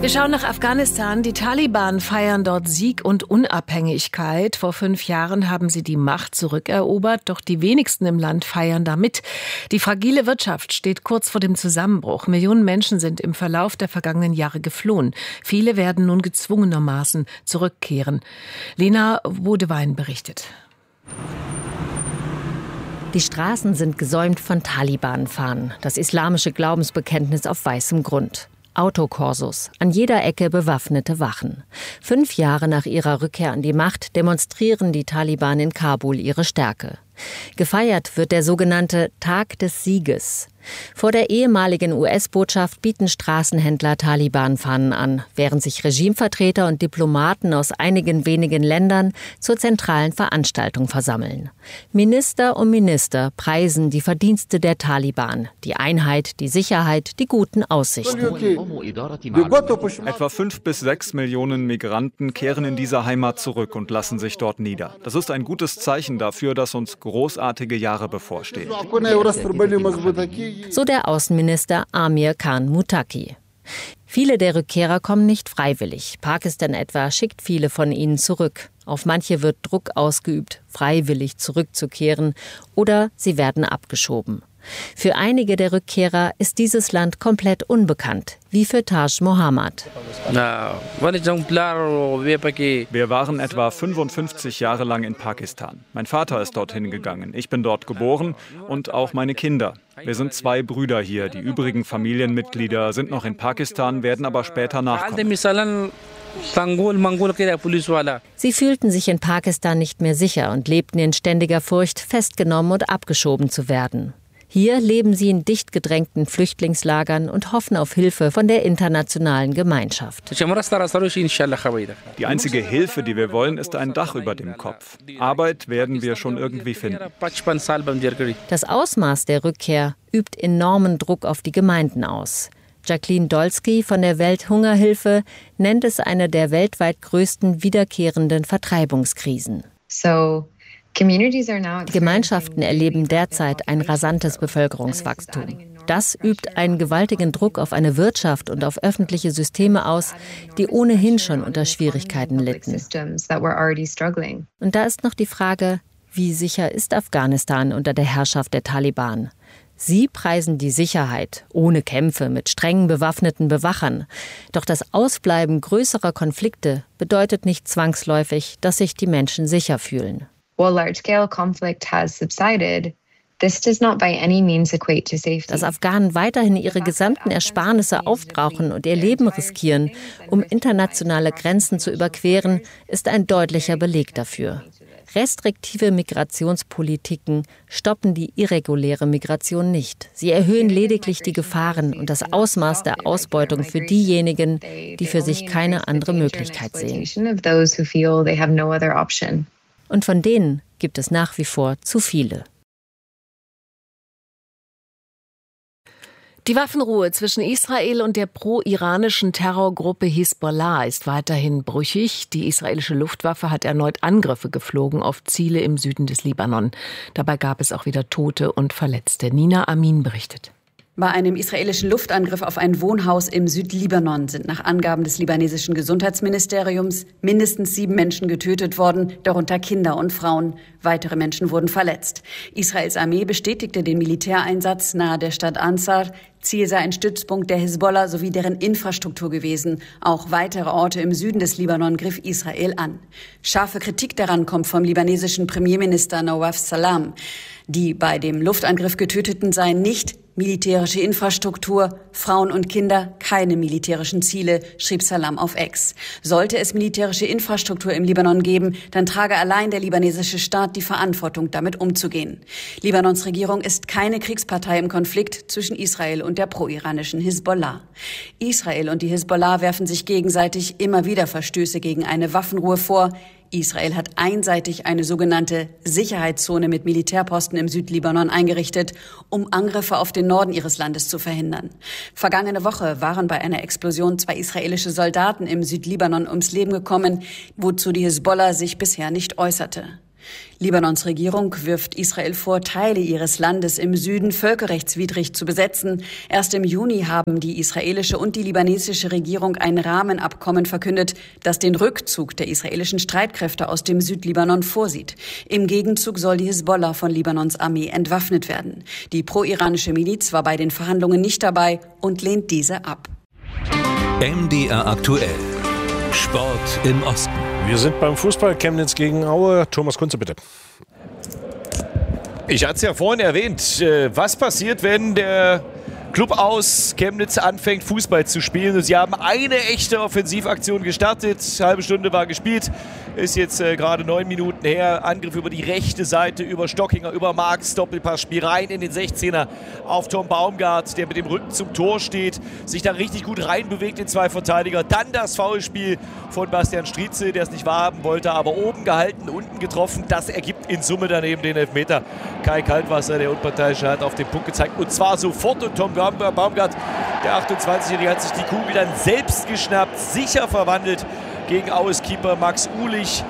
Wir schauen nach Afghanistan. Die Taliban feiern dort Sieg und Unabhängigkeit. Vor 5 Jahren haben sie die Macht zurückerobert, doch die wenigsten im Land feiern damit. Die fragile Wirtschaft steht kurz vor dem Zusammenbruch. Millionen Menschen sind im Verlauf der vergangenen Jahre geflohen. Viele werden nun gezwungenermaßen zurückkehren. Lena Wodewein berichtet. Die Straßen sind gesäumt von Taliban-Fahnen, das islamische Glaubensbekenntnis auf weißem Grund. Autokorsos, an jeder Ecke bewaffnete Wachen. 5 Jahre nach ihrer Rückkehr an die Macht demonstrieren die Taliban in Kabul ihre Stärke. Gefeiert wird der sogenannte Tag des Sieges. Vor der ehemaligen US-Botschaft bieten Straßenhändler Taliban-Fahnen an, während sich Regimevertreter und Diplomaten aus einigen wenigen Ländern zur zentralen Veranstaltung versammeln. Minister um Minister preisen die Verdienste der Taliban, die Einheit, die Sicherheit, die guten Aussichten. Etwa 5 bis 6 Millionen Migranten kehren in diese Heimat zurück und lassen sich dort nieder. Das ist ein gutes Zeichen dafür, dass uns großartige Jahre bevorstehen. So der Außenminister Amir Khan Muttaqi. Viele der Rückkehrer kommen nicht freiwillig. Pakistan etwa schickt viele von ihnen zurück. Auf manche wird Druck ausgeübt, freiwillig zurückzukehren, oder sie werden abgeschoben. Für einige der Rückkehrer ist dieses Land komplett unbekannt, wie für Taj Mohammad. Wir waren etwa 55 Jahre lang in Pakistan. Mein Vater ist dorthin gegangen. Ich bin dort geboren und auch meine Kinder. Wir sind 2 Brüder hier. Die übrigen Familienmitglieder sind noch in Pakistan, werden aber später nachkommen. Sie fühlten sich in Pakistan nicht mehr sicher und lebten in ständiger Furcht, festgenommen und abgeschoben zu werden. Hier leben sie in dicht gedrängten Flüchtlingslagern und hoffen auf Hilfe von der internationalen Gemeinschaft. Die einzige Hilfe, die wir wollen, ist ein Dach über dem Kopf. Arbeit werden wir schon irgendwie finden. Das Ausmaß der Rückkehr übt enormen Druck auf die Gemeinden aus. Jacqueline Dolsky von der Welthungerhilfe nennt es eine der weltweit größten wiederkehrenden Vertreibungskrisen. Die Gemeinschaften erleben derzeit ein rasantes Bevölkerungswachstum. Das übt einen gewaltigen Druck auf eine Wirtschaft und auf öffentliche Systeme aus, die ohnehin schon unter Schwierigkeiten litten. Und da ist noch die Frage, wie sicher ist Afghanistan unter der Herrschaft der Taliban? Sie preisen die Sicherheit, ohne Kämpfe, mit streng bewaffneten Bewachern. Doch das Ausbleiben größerer Konflikte bedeutet nicht zwangsläufig, dass sich die Menschen sicher fühlen. Dass Afghanen weiterhin ihre gesamten Ersparnisse aufbrauchen und ihr Leben riskieren, um internationale Grenzen zu überqueren, ist ein deutlicher Beleg dafür. Restriktive Migrationspolitiken stoppen die irreguläre Migration nicht. Sie erhöhen lediglich die Gefahren und das Ausmaß der Ausbeutung für diejenigen, die für sich keine andere Möglichkeit sehen. Und von denen gibt es nach wie vor zu viele. Die Waffenruhe zwischen Israel und der pro-iranischen Terrorgruppe Hisbollah ist weiterhin brüchig. Die israelische Luftwaffe hat erneut Angriffe geflogen auf Ziele im Süden des Libanon. Dabei gab es auch wieder Tote und Verletzte. Nina Amin berichtet. Bei einem israelischen Luftangriff auf ein Wohnhaus im Südlibanon sind nach Angaben des libanesischen Gesundheitsministeriums mindestens 7 Menschen getötet worden, darunter Kinder und Frauen. Weitere Menschen wurden verletzt. Israels Armee bestätigte den Militäreinsatz nahe der Stadt Ansar. Ziel sei ein Stützpunkt der Hisbollah sowie deren Infrastruktur gewesen. Auch weitere Orte im Süden des Libanon griff Israel an. Scharfe Kritik daran kommt vom libanesischen Premierminister Nawaf Salam. Die bei dem Luftangriff Getöteten seien nicht militärische Infrastruktur, Frauen und Kinder, keine militärischen Ziele, schrieb Salam auf X. Sollte es militärische Infrastruktur im Libanon geben, dann trage allein der libanesische Staat die Verantwortung, damit umzugehen. Libanons Regierung ist keine Kriegspartei im Konflikt zwischen Israel und der pro-iranischen Hisbollah. Israel und die Hisbollah werfen sich gegenseitig immer wieder Verstöße gegen eine Waffenruhe vor. Israel hat einseitig eine sogenannte Sicherheitszone mit Militärposten im Südlibanon eingerichtet, um Angriffe auf den Norden ihres Landes zu verhindern. Vergangene Woche waren bei einer Explosion 2 israelische Soldaten im Südlibanon ums Leben gekommen, wozu die Hisbollah sich bisher nicht äußerte. Libanons Regierung wirft Israel vor, Teile ihres Landes im Süden völkerrechtswidrig zu besetzen. Erst im Juni haben die israelische und die libanesische Regierung ein Rahmenabkommen verkündet, das den Rückzug der israelischen Streitkräfte aus dem Südlibanon vorsieht. Im Gegenzug soll die Hisbollah von Libanons Armee entwaffnet werden. Die pro-iranische Miliz war bei den Verhandlungen nicht dabei und lehnt diese ab. MDR aktuell. Sport im Osten. Wir sind beim Fußball, Chemnitz gegen Aue. Thomas Kunze, bitte. Ich hatte es ja vorhin erwähnt. Was passiert, wenn der Club aus Chemnitz anfängt, Fußball zu spielen? Und sie haben eine echte Offensivaktion gestartet. Eine halbe Stunde war gespielt. Ist jetzt gerade 9 Minuten her. Angriff über die rechte Seite, über Stockinger, über Marx. Doppelpassspiel rein in den 16er auf Tom Baumgart, der mit dem Rücken zum Tor steht. Sich da richtig gut reinbewegt in 2 Verteidiger. Dann das Foulspiel von Bastian Strietze, der es nicht wahrhaben wollte, aber oben gehalten, unten getroffen. Das ergibt in Summe daneben den Elfmeter. Kai Kaltwasser, der Unparteiische, hat auf den Punkt gezeigt. Und zwar sofort. Und Tom Baumgart, der 28-Jährige, hat sich die Kugel dann selbst geschnappt, sicher verwandelt gegen Aues Keeper Max Uhlich,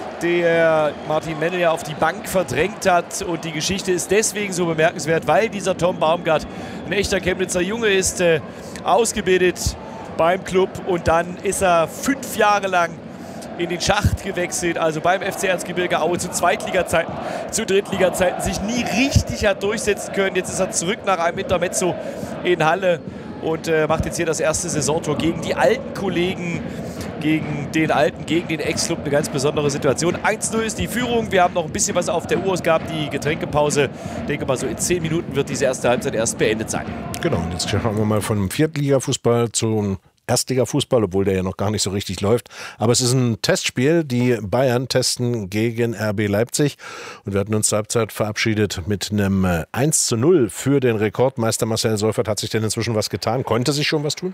der Martin Mennel ja auf die Bank verdrängt hat. Und die Geschichte ist deswegen so bemerkenswert, weil dieser Tom Baumgart ein echter Chemnitzer Junge ist, ausgebildet beim Club. Und dann ist er 5 Jahre lang in den Schacht gewechselt, also beim FC Erzgebirge Aue zu Zweitliga-Zeiten, zu Drittliga-Zeiten, sich nie richtig hat durchsetzen können. Jetzt ist er zurück nach einem Intermezzo in Halle und macht jetzt hier das erste Saisontor gegen die alten Kollegen, gegen den Ex-Club. Eine ganz besondere Situation. 1:0 ist die Führung. Wir haben noch ein bisschen was auf der Uhr. Es gab die Getränkepause. Ich denke mal, so in 10 Minuten wird diese erste Halbzeit erst beendet sein. Genau, und jetzt schauen wir mal vom Viertliga-Fußball zum Erstliga-Fußball, obwohl der ja noch gar nicht so richtig läuft. Aber es ist ein Testspiel. Die Bayern testen gegen RB Leipzig. Und wir hatten uns zur Halbzeit verabschiedet mit einem 1:0 für den Rekordmeister Marcel Seufert. Hat sich denn inzwischen was getan? Konnte sich schon was tun?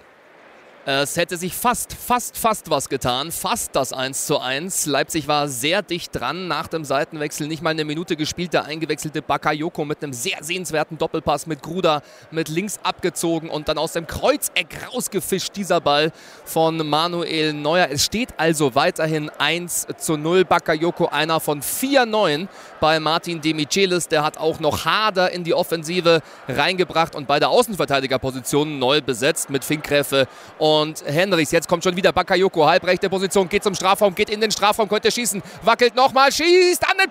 Es hätte sich fast was getan. Fast das 1:1. Leipzig war sehr dicht dran nach dem Seitenwechsel. Nicht mal eine Minute gespielt. Der eingewechselte Bakayoko mit einem sehr sehenswerten Doppelpass mit Gruda mit links abgezogen und dann aus dem Kreuzeck rausgefischt, dieser Ball von Manuel Neuer. Es steht also weiterhin 1:0. Bakayoko, einer von 4 Neuen bei Martin Demichelis. Der hat auch noch Hader in die Offensive reingebracht und bei der Außenverteidigerposition neu besetzt mit Finkgräfe und Henrichs. Jetzt kommt schon wieder Bakayoko, halbrechte Position, geht zum Strafraum, geht in den Strafraum, könnte schießen, wackelt nochmal, schießt an den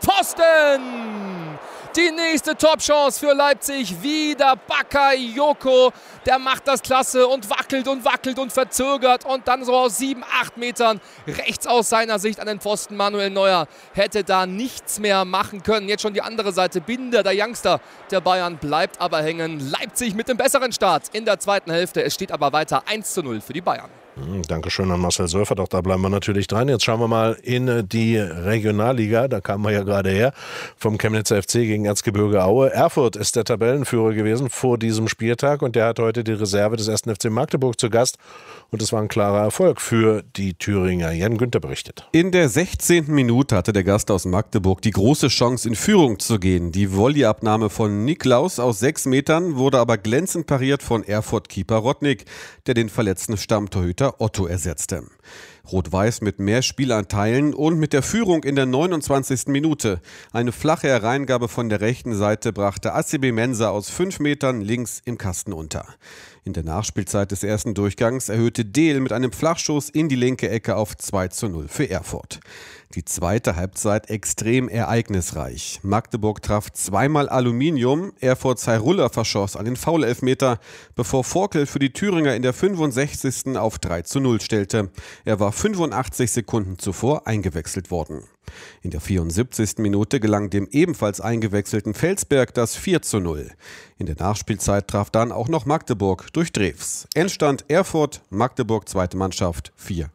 Pfosten! Die nächste Top-Chance für Leipzig, wieder Bakayoko, der macht das klasse und wackelt und verzögert und dann so aus 7, 8 Metern rechts aus seiner Sicht an den Pfosten. Manuel Neuer hätte da nichts mehr machen können. Jetzt schon die andere Seite, Binder, der Youngster der Bayern, bleibt aber hängen. Leipzig mit dem besseren Start in der zweiten Hälfte. Es steht aber weiter 1:0 für die Bayern. Dankeschön an Marcel Seufert, auch da bleiben wir natürlich dran. Jetzt schauen wir mal in die Regionalliga, da kamen wir ja gerade her, vom Chemnitzer FC gegen Erzgebirge Aue. Erfurt ist der Tabellenführer gewesen vor diesem Spieltag und der hat heute die Reserve des 1. FC Magdeburg zu Gast. Und es war ein klarer Erfolg für die Thüringer. Jan Günther berichtet. In der 16. Minute hatte der Gast aus Magdeburg die große Chance, in Führung zu gehen. Die Volleyabnahme von Niklaus aus 6 Metern wurde aber glänzend pariert von Erfurt-Keeper Rodnik, der den verletzten Stammtorhüter Otto ersetzte. Rot-Weiß mit mehr Spielanteilen und mit der Führung in der 29. Minute. Eine flache Hereingabe von der rechten Seite brachte ACB Mensa aus 5 Metern links im Kasten unter. In der Nachspielzeit des ersten Durchgangs erhöhte Dehl mit einem Flachschuss in die linke Ecke auf 2:0 für Erfurt. Die zweite Halbzeit extrem ereignisreich. Magdeburg traf zweimal Aluminium, Erfurts Hairulla verschoss einen Foul-Elfmeter, bevor Forkel für die Thüringer in der 65. auf 3:0 stellte. Er war 85 Sekunden zuvor eingewechselt worden. In der 74. Minute gelang dem ebenfalls eingewechselten Felsberg das 4:0. In der Nachspielzeit traf dann auch noch Magdeburg durch Drews. Endstand Erfurt, Magdeburg zweite Mannschaft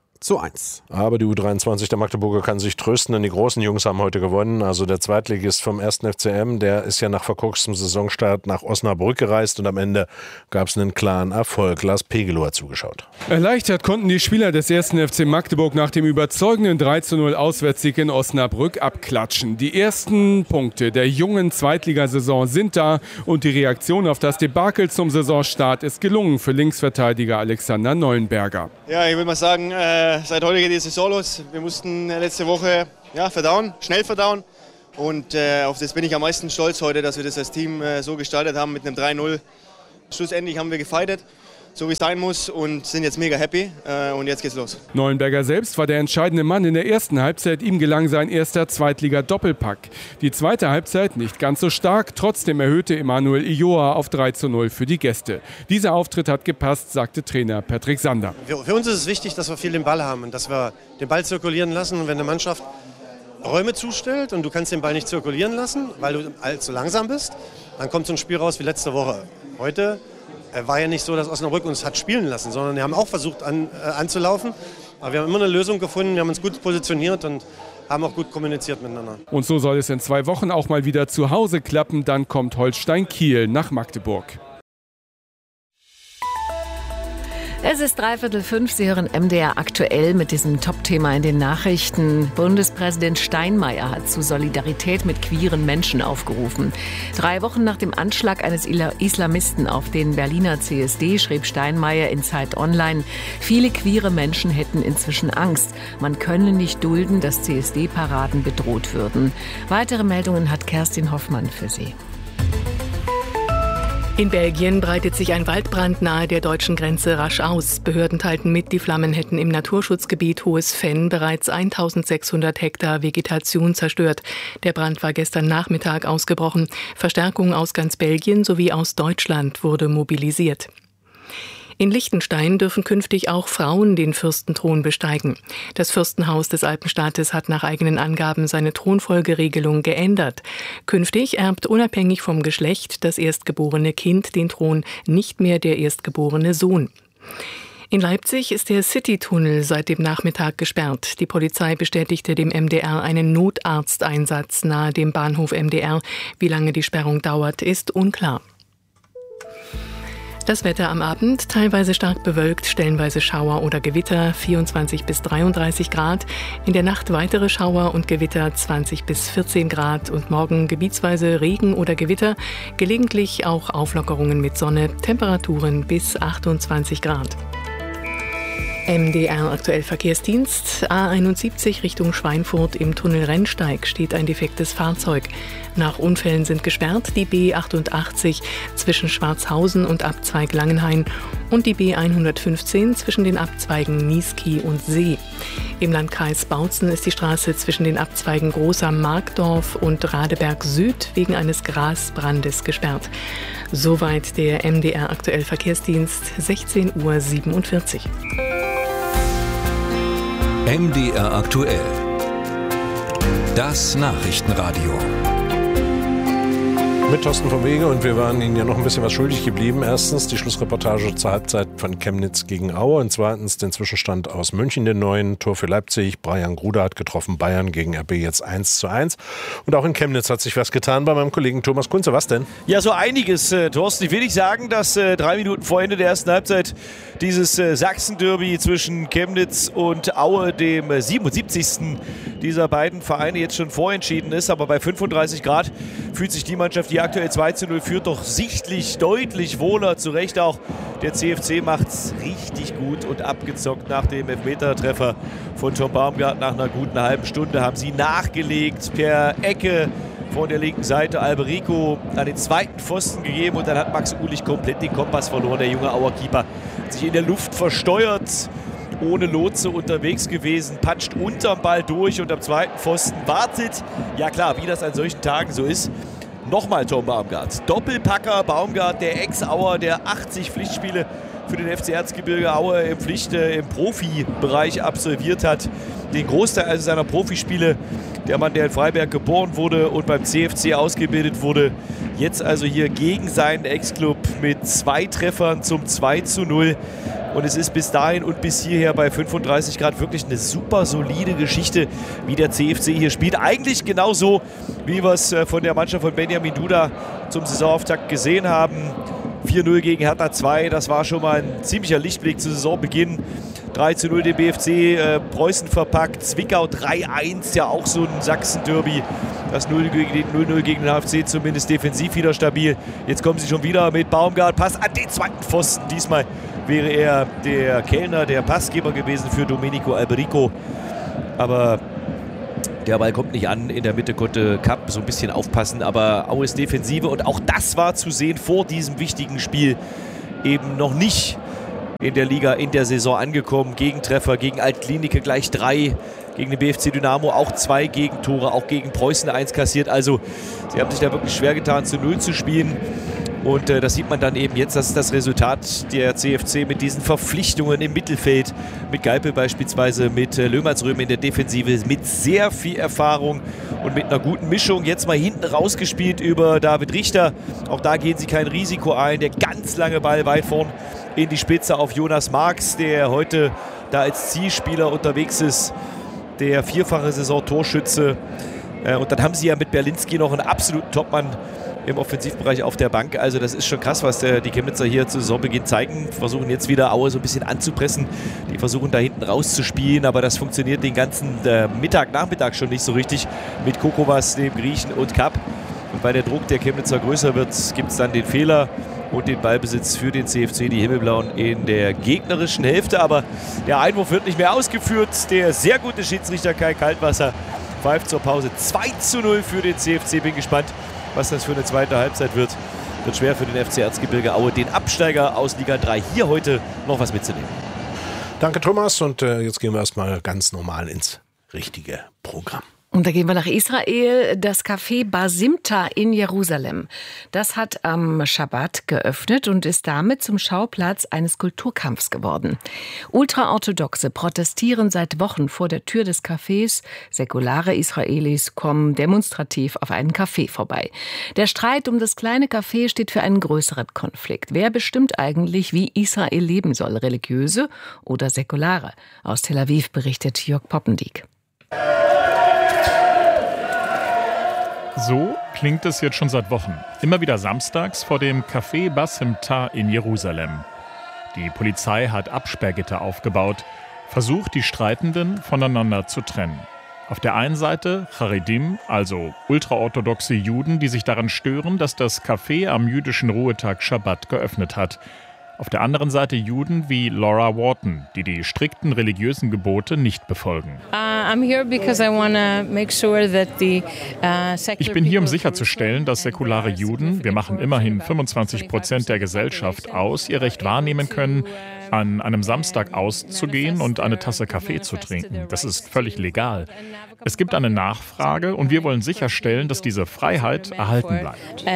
4:1. Aber die U23 der Magdeburger kann sich trösten, denn die großen Jungs haben heute gewonnen. Also der Zweitligist vom 1. FCM, der ist ja nach verkorkstem Saisonstart nach Osnabrück gereist und am Ende gab es einen klaren Erfolg. Lars Pegelow hat zugeschaut. Erleichtert konnten die Spieler des 1. FC Magdeburg nach dem überzeugenden 3:0 Auswärtssieg in Osnabrück abklatschen. Die ersten Punkte der jungen Zweitligasaison sind da und die Reaktion auf das Debakel zum Saisonstart ist gelungen für Linksverteidiger Alexander Neuenberger. Ja, ich will mal sagen, seit heute geht die Saison los. Wir mussten letzte Woche verdauen, schnell verdauen. Und auf das bin ich am meisten stolz heute, dass wir das als Team so gestaltet haben mit einem 3-0. Schlussendlich haben wir gefightet, so wie es sein muss, und sind jetzt mega happy. Und jetzt geht's los. Neuenberger selbst war der entscheidende Mann in der ersten Halbzeit. Ihm gelang sein erster Zweitliga-Doppelpack. Die zweite Halbzeit nicht ganz so stark. Trotzdem erhöhte Emanuel Ijoa auf 3:0 für die Gäste. Dieser Auftritt hat gepasst, sagte Trainer Patrick Sander. Für uns ist es wichtig, dass wir viel den Ball haben und dass wir den Ball zirkulieren lassen. Und wenn eine Mannschaft Räume zustellt und du kannst den Ball nicht zirkulieren lassen, weil du allzu langsam bist, dann kommt so ein Spiel raus wie letzte Woche. Heute war ja nicht so, dass Osnabrück uns hat spielen lassen, sondern wir haben auch versucht anzulaufen. Aber wir haben immer eine Lösung gefunden, wir haben uns gut positioniert und haben auch gut kommuniziert miteinander. Und so soll es in 2 Wochen auch mal wieder zu Hause klappen. Dann kommt Holstein Kiel nach Magdeburg. Es ist 5:15. Sie hören MDR aktuell mit diesem Top-Thema in den Nachrichten. Bundespräsident Steinmeier hat zu Solidarität mit queeren Menschen aufgerufen. 3 Wochen nach dem Anschlag eines Islamisten auf den Berliner CSD schrieb Steinmeier in Zeit Online: Viele queere Menschen hätten inzwischen Angst. Man könne nicht dulden, dass CSD-Paraden bedroht würden. Weitere Meldungen hat Kerstin Hoffmann für Sie. In Belgien breitet sich ein Waldbrand nahe der deutschen Grenze rasch aus. Behörden teilten mit, die Flammen hätten im Naturschutzgebiet Hohes Fenn bereits 1600 Hektar Vegetation zerstört. Der Brand war gestern Nachmittag ausgebrochen. Verstärkung aus ganz Belgien sowie aus Deutschland wurde mobilisiert. In Liechtenstein dürfen künftig auch Frauen den Fürstenthron besteigen. Das Fürstenhaus des Alpenstaates hat nach eigenen Angaben seine Thronfolgeregelung geändert. Künftig erbt unabhängig vom Geschlecht das erstgeborene Kind den Thron, nicht mehr der erstgeborene Sohn. In Leipzig ist der Citytunnel seit dem Nachmittag gesperrt. Die Polizei bestätigte dem MDR einen Notarzteinsatz nahe dem Bahnhof MDR. Wie lange die Sperrung dauert, ist unklar. Das Wetter am Abend, teilweise stark bewölkt, stellenweise Schauer oder Gewitter, 24 bis 33 Grad. In der Nacht weitere Schauer und Gewitter, 20 bis 14 Grad. Und morgen gebietsweise Regen oder Gewitter, gelegentlich auch Auflockerungen mit Sonne, Temperaturen bis 28 Grad. MDR aktuell Verkehrsdienst. A71 Richtung Schweinfurt im Tunnel Rennsteig steht ein defektes Fahrzeug. Nach Unfällen sind gesperrt die B88 zwischen Schwarzhausen und Abzweig Langenhain und die B115 zwischen den Abzweigen Niesky und See. Im Landkreis Bautzen ist die Straße zwischen den Abzweigen Großer Markdorf und Radeberg Süd wegen eines Grasbrandes gesperrt. Soweit der MDR aktuell Verkehrsdienst, 16:47 Uhr. MDR aktuell. Das Nachrichtenradio. Mit Thorsten vom Wege, und wir waren Ihnen ja noch ein bisschen was schuldig geblieben. Erstens die Schlussreportage zur Halbzeit von Chemnitz gegen Aue und zweitens den Zwischenstand aus München, den neuen Tor für Leipzig. Brian Gruder hat getroffen, Bayern gegen RB jetzt 1:1. Und auch in Chemnitz hat sich was getan bei meinem Kollegen Thomas Kunze. Was denn? Ja, so einiges, Thorsten. Ich will nicht sagen, dass 3 Minuten vor Ende der ersten Halbzeit dieses Sachsen-Derby zwischen Chemnitz und Aue, dem 77. dieser beiden Vereine, jetzt schon vorentschieden ist. Aber bei 35 Grad fühlt sich die Mannschaft, die aktuell 2:0 führt, doch sichtlich deutlich wohler. Zu Recht auch. Der CFC macht es richtig gut und abgezockt nach dem Elfmetertreffer von Tom Baumgart. Nach einer guten halben Stunde haben sie nachgelegt per Ecke von der linken Seite. Alberico an den zweiten Pfosten gegeben und dann hat Max Ulich komplett den Kompass verloren. Der junge Auer Keeper hat sich in der Luft versteuert, ohne Lotse unterwegs gewesen, patscht unterm Ball durch und am zweiten Pfosten wartet. Ja klar, wie das an solchen Tagen so ist. Nochmal Tom Baumgart. Doppelpacker Baumgart, der Ex-Auer, der 80 Pflichtspiele für den FC Erzgebirge Aue im Profibereich absolviert hat. Den Großteil also seiner Profispiele, der Mann, der in Freiberg geboren wurde und beim CFC ausgebildet wurde, jetzt also hier gegen seinen Ex-Club mit 2 Treffern zum 2:0. Und es ist bis dahin und bis hierher bei 35 Grad wirklich eine super solide Geschichte, wie der CFC hier spielt. Eigentlich genauso, wie wir es von der Mannschaft von Benjamin Duda zum Saisonauftakt gesehen haben. 4:0 gegen Hertha 2, das war schon mal ein ziemlicher Lichtblick zu Saisonbeginn. 3:0 dem BFC, Preußen verpackt, Zwickau 3:1, ja auch so ein Sachsen-Derby. Das 0:0 gegen den HFC zumindest defensiv wieder stabil. Jetzt kommen sie schon wieder mit Baumgart, Pass an den zweiten Pfosten. Diesmal wäre er der Kellner, der Passgeber gewesen für Domenico Alberico. Aber Der Ball kommt nicht an, in der Mitte konnte Kapp so ein bisschen aufpassen, aber Aues Defensive, und auch das war zu sehen vor diesem wichtigen Spiel, eben noch nicht in der Liga, in der Saison angekommen. Gegentreffer gegen Altklinike gleich 3, gegen den BFC Dynamo auch 2 Gegentore, auch gegen Preußen 1 kassiert. Also sie haben sich da wirklich schwer getan, zu 0 zu spielen. Und das sieht man dann eben jetzt, das ist das Resultat der CFC mit diesen Verpflichtungen im Mittelfeld, mit Geipel beispielsweise, mit Löhmannsröhm in der Defensive, mit sehr viel Erfahrung und mit einer guten Mischung. Jetzt mal hinten rausgespielt über David Richter. Auch da gehen sie kein Risiko ein. Der ganz lange Ball weit vorn in die Spitze auf Jonas Marx, der heute da als Zielspieler unterwegs ist, der 4-fache Saison-Torschütze. Und dann haben sie ja mit Berlinski noch einen absoluten Topmann im Offensivbereich auf der Bank. Also das ist schon krass, was die Chemnitzer hier zu Saisonbeginn zeigen. Versuchen jetzt wieder Aue so ein bisschen anzupressen. Die versuchen da hinten rauszuspielen, aber das funktioniert den ganzen Nachmittag schon nicht so richtig mit Kokovas, dem Griechen und Kapp. Und weil der Druck der Chemnitzer größer wird, gibt es dann den Fehler und den Ballbesitz für den CFC, die Himmelblauen in der gegnerischen Hälfte. Aber der Einwurf wird nicht mehr ausgeführt. Der sehr gute Schiedsrichter Kai Kaltwasser pfeift zur Pause 2:0 für den CFC. Bin gespannt, was das für eine zweite Halbzeit wird. Wird schwer für den FC Erzgebirge Aue, den Absteiger aus Liga 3, hier heute noch was mitzunehmen. Danke, Thomas. Und jetzt gehen wir erstmal ganz normal ins richtige Programm. Und da gehen wir nach Israel. Das Café Basimta in Jerusalem. Das hat am Schabbat geöffnet und ist damit zum Schauplatz eines Kulturkampfs geworden. Ultraorthodoxe protestieren seit Wochen vor der Tür des Cafés. Säkulare Israelis kommen demonstrativ auf einen Café vorbei. Der Streit um das kleine Café steht für einen größeren Konflikt. Wer bestimmt eigentlich, wie Israel leben soll? Religiöse oder Säkulare? Aus Tel Aviv berichtet Jörg Poppendiek. So klingt es jetzt schon seit Wochen. Immer wieder samstags vor dem Café Basimta in Jerusalem. Die Polizei hat Absperrgitter aufgebaut, versucht, die Streitenden voneinander zu trennen. Auf der einen Seite Charedim, also ultraorthodoxe Juden, die sich daran stören, dass das Café am jüdischen Ruhetag Schabbat geöffnet hat. Auf der anderen Seite Juden wie Laura Wharton, die die strikten religiösen Gebote nicht befolgen. Ich bin hier, um sicherzustellen, dass säkulare Juden, wir machen immerhin 25% der Gesellschaft aus, ihr Recht wahrnehmen können, an einem Samstag auszugehen und eine Tasse Kaffee zu trinken. Das ist völlig legal. Es gibt eine Nachfrage und wir wollen sicherstellen, dass diese Freiheit erhalten bleibt.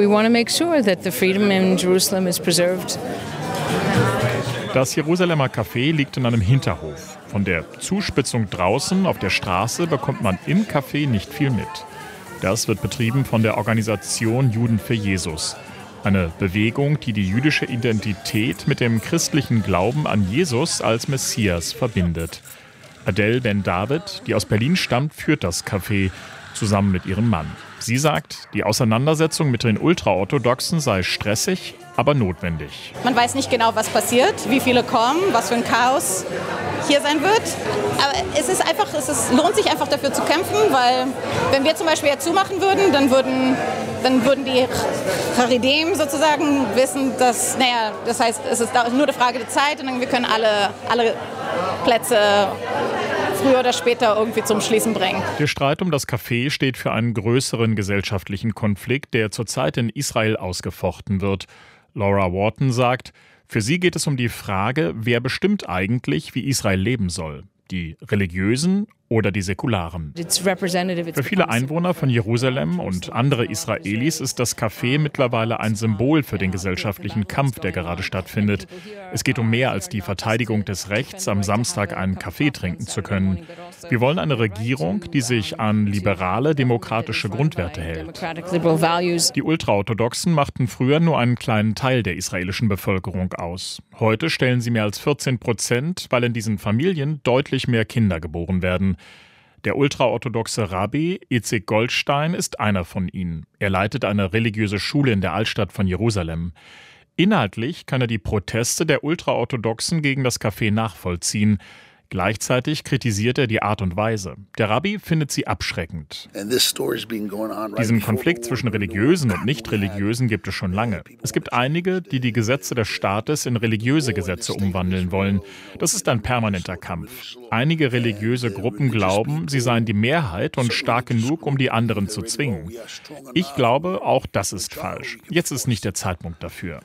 Das Jerusalemer Café liegt in einem Hinterhof. Von der Zuspitzung draußen auf der Straße bekommt man im Café nicht viel mit. Das wird betrieben von der Organisation Juden für Jesus. Eine Bewegung, die die jüdische Identität mit dem christlichen Glauben an Jesus als Messias verbindet. Adele Ben-David, die aus Berlin stammt, führt das Café zusammen mit ihrem Mann. Sie sagt, die Auseinandersetzung mit den Ultraorthodoxen sei stressig, aber notwendig. Man weiß nicht genau, was passiert, wie viele kommen, was für ein Chaos hier sein wird. Aber es lohnt sich einfach dafür zu kämpfen, weil wenn wir zum Beispiel jetzt zumachen würden, dann würden die Charedim sozusagen wissen, dass, das heißt, es ist nur eine Frage der Zeit und dann wir können alle Plätze früher oder später irgendwie zum Schließen bringen. Der Streit um das Café steht für einen größeren gesellschaftlichen Konflikt, der zurzeit in Israel ausgefochten wird. Laura Wharton sagt, für sie geht es um die Frage, wer bestimmt eigentlich, wie Israel leben soll. Die Religiösen oder die Säkularen. Für viele Einwohner von Jerusalem und andere Israelis ist das Café mittlerweile ein Symbol für den gesellschaftlichen Kampf, der gerade stattfindet. Es geht um mehr als die Verteidigung des Rechts, am Samstag einen Kaffee trinken zu können. Wir wollen eine Regierung, die sich an liberale, demokratische Grundwerte hält. Die Ultraorthodoxen machten früher nur einen kleinen Teil der israelischen Bevölkerung aus. Heute stellen sie mehr als 14%, weil in diesen Familien deutlich mehr Kinder geboren werden. Der ultraorthodoxe Rabbi Itzik Goldstein ist einer von ihnen. Er leitet eine religiöse Schule in der Altstadt von Jerusalem. Inhaltlich kann er die Proteste der Ultraorthodoxen gegen das Café nachvollziehen. Gleichzeitig kritisiert er die Art und Weise. Der Rabbi findet sie abschreckend. Diesen Konflikt zwischen Religiösen und Nicht-Religiösen gibt es schon lange. Es gibt einige, die die Gesetze des Staates in religiöse Gesetze umwandeln wollen. Das ist ein permanenter Kampf. Einige religiöse Gruppen glauben, sie seien die Mehrheit und stark genug, um die anderen zu zwingen. Ich glaube, auch das ist falsch. Jetzt ist nicht der Zeitpunkt dafür.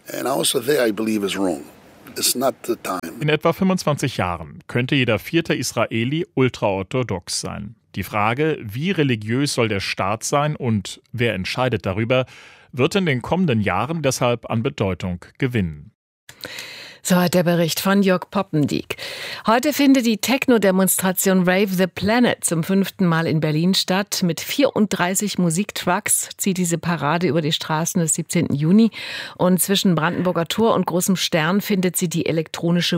In etwa 25 Jahren könnte jeder 4. Israeli ultraorthodox sein. Die Frage, wie religiös soll der Staat sein und wer entscheidet darüber, wird in den kommenden Jahren deshalb an Bedeutung gewinnen. Soweit der Bericht von Jörg Poppendiek. Heute findet die Techno-Demonstration Rave the Planet zum 5. Mal in Berlin statt. Mit 34 Musiktrucks zieht diese Parade über die Straßen des 17. Juni. Und zwischen Brandenburger Tor und Großem Stern feiert sie die elektronische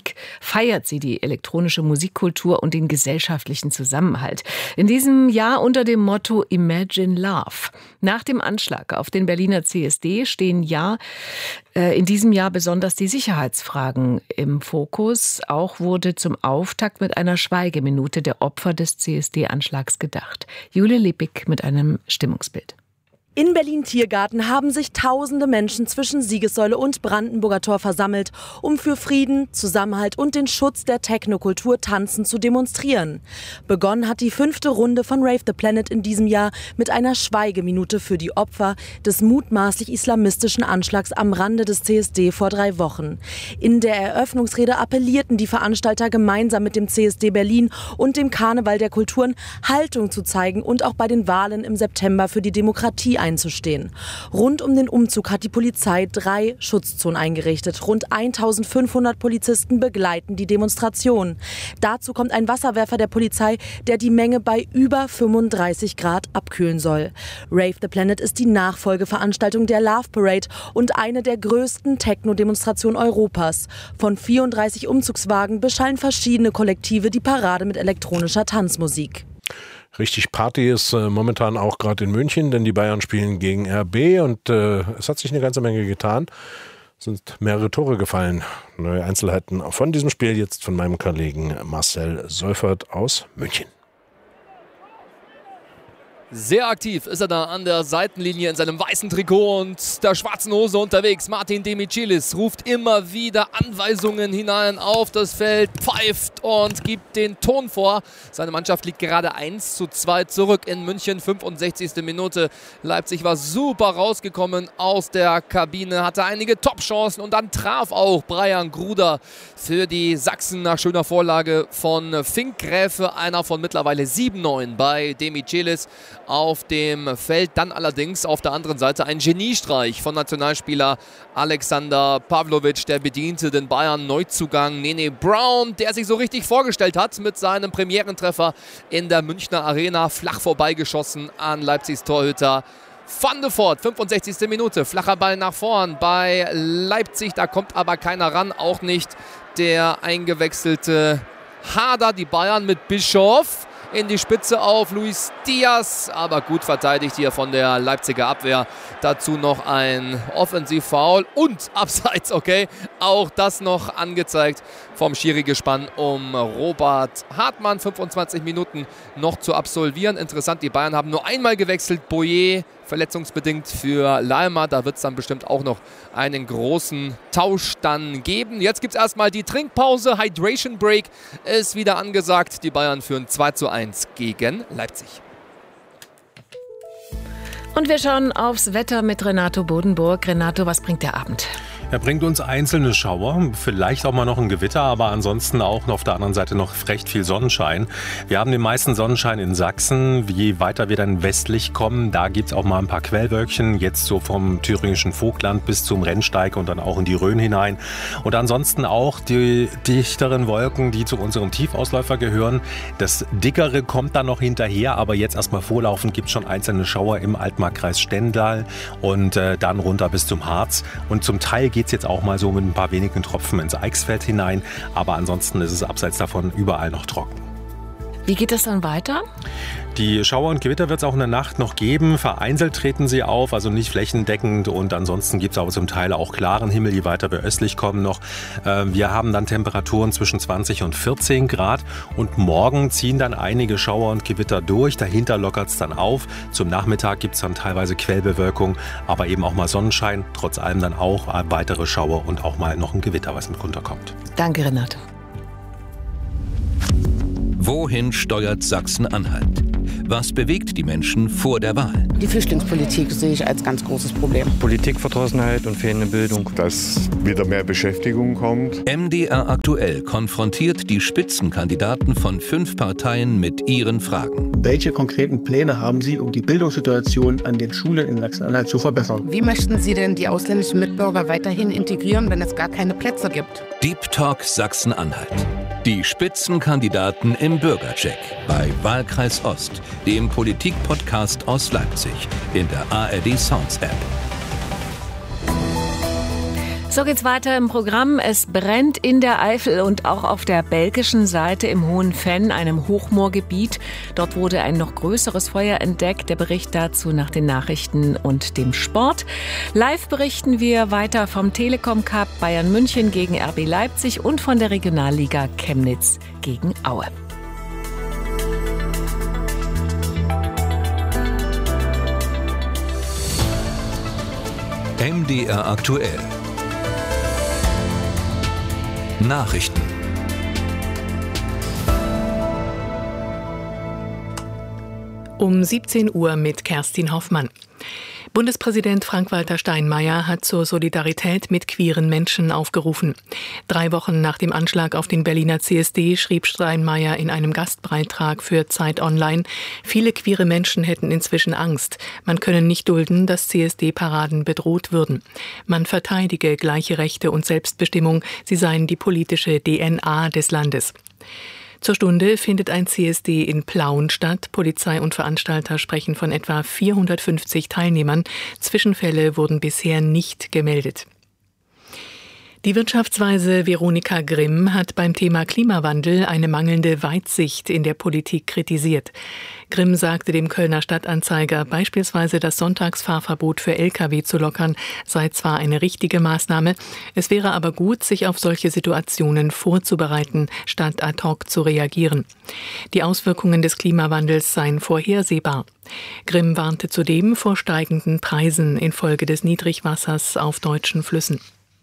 Musikkultur und den gesellschaftlichen Zusammenhalt. In diesem Jahr unter dem Motto Imagine Love. Nach dem Anschlag auf den Berliner CSD stehen in diesem Jahr besonders die Sicherheitsfragen im Fokus. Auch wurde zum Auftakt mit einer Schweigeminute der Opfer des CSD-Anschlags gedacht. Jule Lippig mit einem Stimmungsbild. In Berlin-Tiergarten haben sich tausende Menschen zwischen Siegessäule und Brandenburger Tor versammelt, um für Frieden, Zusammenhalt und den Schutz der Technokultur tanzend zu demonstrieren. Begonnen hat die 5. Runde von Rave the Planet in diesem Jahr mit einer Schweigeminute für die Opfer des mutmaßlich islamistischen Anschlags am Rande des CSD vor 3 Wochen. In der Eröffnungsrede appellierten die Veranstalter gemeinsam mit dem CSD Berlin und dem Karneval der Kulturen Haltung zu zeigen und auch bei den Wahlen im September für die Demokratie einzustehen. Rund um den Umzug hat die Polizei 3 Schutzzonen eingerichtet. Rund 1500 Polizisten begleiten die Demonstration. Dazu kommt ein Wasserwerfer der Polizei, der die Menge bei über 35 Grad abkühlen soll. Rave the Planet ist die Nachfolgeveranstaltung der Love Parade und eine der größten Techno-Demonstrationen Europas. Von 34 Umzugswagen beschallen verschiedene Kollektive die Parade mit elektronischer Tanzmusik. Richtig Party ist momentan auch gerade in München, denn die Bayern spielen gegen RB und es hat sich eine ganze Menge getan. Es sind mehrere Tore gefallen. Neue Einzelheiten von diesem Spiel jetzt von meinem Kollegen Marcel Seufert aus München. Sehr aktiv ist er da an der Seitenlinie in seinem weißen Trikot und der schwarzen Hose unterwegs. Martin Demichelis ruft immer wieder Anweisungen hinein auf das Feld, pfeift und gibt den Ton vor. Seine Mannschaft liegt gerade 1:2 zurück in München, 65. Minute. Leipzig war super rausgekommen aus der Kabine, hatte einige Top-Chancen und dann traf auch Brian Gruder für die Sachsen nach schöner Vorlage von Fink Gräfe, einer von mittlerweile 7-9 bei Demichelis auf dem Feld. Dann allerdings auf der anderen Seite ein Geniestreich von Nationalspieler Alexander Pavlovic, der bediente den Bayern Neuzugang Nene Brown, der sich so richtig vorgestellt hat mit seinem Premierentreffer in der Münchner Arena, flach vorbeigeschossen an Leipzigs Torhüter Van de Voort. 65. Minute, flacher Ball nach vorn bei Leipzig, da kommt aber keiner ran, auch nicht der eingewechselte Hader. Die Bayern mit Bischoff in die Spitze auf Luis Diaz, aber gut verteidigt hier von der Leipziger Abwehr. Dazu noch ein Offensivfoul und Abseits, okay, auch das noch angezeigt vom Schiri-Gespann um Robert Hartmann. 25 Minuten noch zu absolvieren. Interessant, die Bayern haben nur einmal gewechselt. Boyer verletzungsbedingt für Leimer. Da wird es dann bestimmt auch noch einen großen Tausch dann geben. Jetzt gibt es erstmal die Trinkpause. Hydration Break ist wieder angesagt. Die Bayern führen 2:1 gegen Leipzig. Und wir schauen aufs Wetter mit Renato Bodenburg. Renato, was bringt der Abend? Er bringt uns einzelne Schauer, vielleicht auch mal noch ein Gewitter, aber ansonsten auch auf der anderen Seite noch recht viel Sonnenschein. Wir haben den meisten Sonnenschein in Sachsen. Je weiter wir dann westlich kommen, da gibt es auch mal ein paar Quellwölkchen, jetzt so vom thüringischen Vogtland bis zum Rennsteig und dann auch in die Rhön hinein. Und ansonsten auch die dichteren Wolken, die zu unserem Tiefausläufer gehören. Das Dickere kommt dann noch hinterher, aber jetzt erstmal vorlaufend gibt es schon einzelne Schauer im Altmarkkreis Stendal und dann runter bis zum Harz. Und zum Teil geht es jetzt auch mal so mit ein paar wenigen Tropfen ins Eichsfeld hinein, aber ansonsten ist es abseits davon überall noch trocken. Wie geht das dann weiter? Die Schauer und Gewitter wird es auch in der Nacht noch geben. Vereinzelt treten sie auf, also nicht flächendeckend. Und ansonsten gibt es aber zum Teil auch klaren Himmel, je weiter wir östlich kommen noch. Wir haben dann Temperaturen zwischen 20 und 14 Grad. Und morgen ziehen dann einige Schauer und Gewitter durch. Dahinter lockert es dann auf. Zum Nachmittag gibt es dann teilweise Quellbewölkung, aber eben auch mal Sonnenschein. Trotz allem dann auch weitere Schauer und auch mal noch ein Gewitter, was mit runterkommt. Danke, Renate. Wohin steuert Sachsen-Anhalt? Was bewegt die Menschen vor der Wahl? Die Flüchtlingspolitik sehe ich als ganz großes Problem. Politikverdrossenheit und fehlende Bildung. Dass wieder mehr Beschäftigung kommt. MDR aktuell konfrontiert die Spitzenkandidaten von 5 Parteien mit ihren Fragen. Welche konkreten Pläne haben Sie, um die Bildungssituation an den Schulen in Sachsen-Anhalt zu verbessern? Wie möchten Sie denn die ausländischen Mitbürger weiterhin integrieren, wenn es gar keine Plätze gibt? Deep Talk Sachsen-Anhalt. Die Spitzenkandidaten im Bürgercheck bei Wahlkreis Ost, dem Politik-Podcast aus Leipzig, in der ARD Sounds App. So geht's weiter im Programm. Es brennt in der Eifel und auch auf der belgischen Seite im Hohen Venn, einem Hochmoorgebiet. Dort wurde ein noch größeres Feuer entdeckt. Der Bericht dazu nach den Nachrichten und dem Sport. Live berichten wir weiter vom Telekom Cup Bayern München gegen RB Leipzig und von der Regionalliga Chemnitz gegen Aue. MDR aktuell. Nachrichten. Um 17 Uhr mit Kerstin Hoffmann. Bundespräsident Frank-Walter Steinmeier hat zur Solidarität mit queeren Menschen aufgerufen. 3 Wochen nach dem Anschlag auf den Berliner CSD schrieb Steinmeier in einem Gastbeitrag für Zeit Online, viele queere Menschen hätten inzwischen Angst. Man könne nicht dulden, dass CSD-Paraden bedroht würden. Man verteidige gleiche Rechte und Selbstbestimmung, sie seien die politische DNA des Landes. Zur Stunde findet ein CSD in Plauen statt. Polizei und Veranstalter sprechen von etwa 450 Teilnehmern. Zwischenfälle wurden bisher nicht gemeldet. Die Wirtschaftsweise Veronika Grimm hat beim Thema Klimawandel eine mangelnde Weitsicht in der Politik kritisiert. Grimm sagte dem Kölner Stadtanzeiger, beispielsweise das Sonntagsfahrverbot für Lkw zu lockern, sei zwar eine richtige Maßnahme, es wäre aber gut, sich auf solche Situationen vorzubereiten, statt ad hoc zu reagieren. Die Auswirkungen des Klimawandels seien vorhersehbar. Grimm warnte zudem vor steigenden Preisen infolge des Niedrigwassers auf deutschen Flüssen.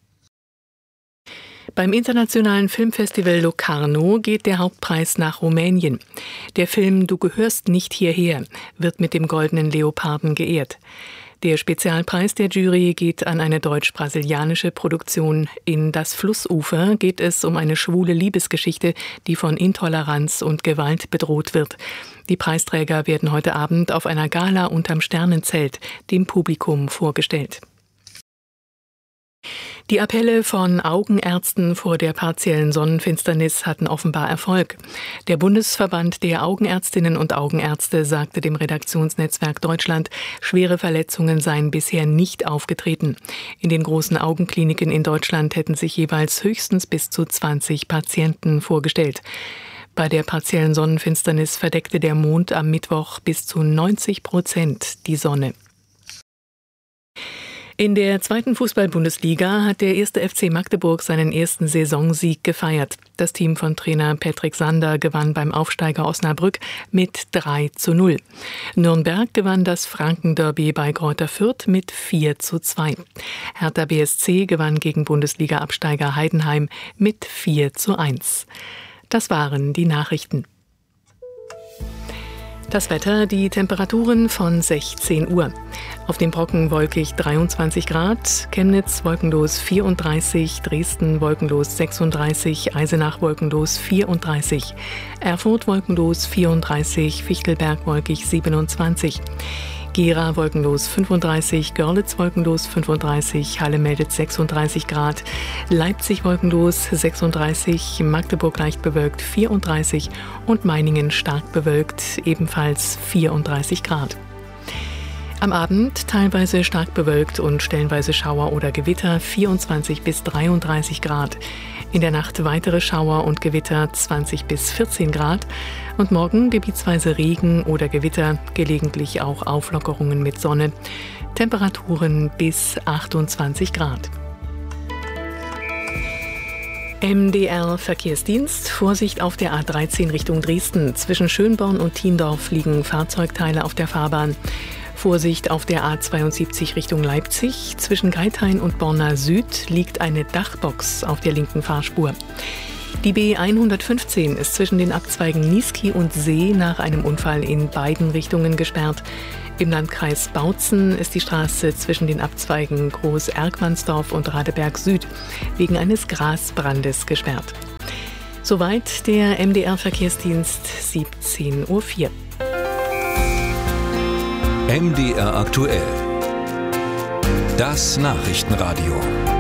Beim internationalen Filmfestival Locarno geht der Hauptpreis nach Rumänien. Der Film Du gehörst nicht hierher wird mit dem Goldenen Leoparden geehrt. Der Spezialpreis der Jury geht an eine deutsch-brasilianische Produktion. In Das Flussufer geht es um eine schwule Liebesgeschichte, die von Intoleranz und Gewalt bedroht wird. Die Preisträger werden heute Abend auf einer Gala unterm Sternenzelt dem Publikum vorgestellt. Die Appelle von Augenärzten vor der partiellen Sonnenfinsternis hatten offenbar Erfolg. Der Bundesverband der Augenärztinnen und Augenärzte sagte dem Redaktionsnetzwerk Deutschland, schwere Verletzungen seien bisher nicht aufgetreten. In den großen Augenkliniken in Deutschland hätten sich jeweils höchstens bis zu 20 Patienten vorgestellt. Bei der partiellen Sonnenfinsternis verdeckte der Mond am Mittwoch bis zu 90% die Sonne. In der 2. Fußball-Bundesliga hat der 1. FC Magdeburg seinen ersten Saisonsieg gefeiert. Das Team von Trainer Patrick Sander gewann beim Aufsteiger Osnabrück mit 3:0. Nürnberg gewann das Franken-Derby bei Greuther Fürth mit 4:2. Hertha BSC gewann gegen Bundesliga-Absteiger Heidenheim mit 4:1. Das waren die Nachrichten. Das Wetter, die Temperaturen von 16 Uhr. Auf dem Brocken wolkig 23 Grad, Chemnitz wolkenlos 34, Dresden wolkenlos 36, Eisenach wolkenlos 34, Erfurt wolkenlos 34, Fichtelberg wolkig 27. Gera wolkenlos 35, Görlitz wolkenlos 35, Halle meldet 36 Grad, Leipzig wolkenlos 36, Magdeburg leicht bewölkt 34 und Meiningen stark bewölkt, ebenfalls 34 Grad. Am Abend teilweise stark bewölkt und stellenweise Schauer oder Gewitter 24 bis 33 Grad. In der Nacht weitere Schauer und Gewitter 20 bis 14 Grad. Und morgen gebietsweise Regen oder Gewitter, gelegentlich auch Auflockerungen mit Sonne. Temperaturen bis 28 Grad. MDR-Verkehrsdienst. Vorsicht auf der A13 Richtung Dresden. Zwischen Schönborn und Thiendorf liegen Fahrzeugteile auf der Fahrbahn. Vorsicht auf der A72 Richtung Leipzig. Zwischen Geithain und Borna Süd liegt eine Dachbox auf der linken Fahrspur. Die B115 ist zwischen den Abzweigen Niesky und See nach einem Unfall in beiden Richtungen gesperrt. Im Landkreis Bautzen ist die Straße zwischen den Abzweigen Groß-Erkmannsdorf und Radeberg Süd wegen eines Grasbrandes gesperrt. Soweit der MDR-Verkehrsdienst, 17:04 Uhr. MDR aktuell. Das Nachrichtenradio.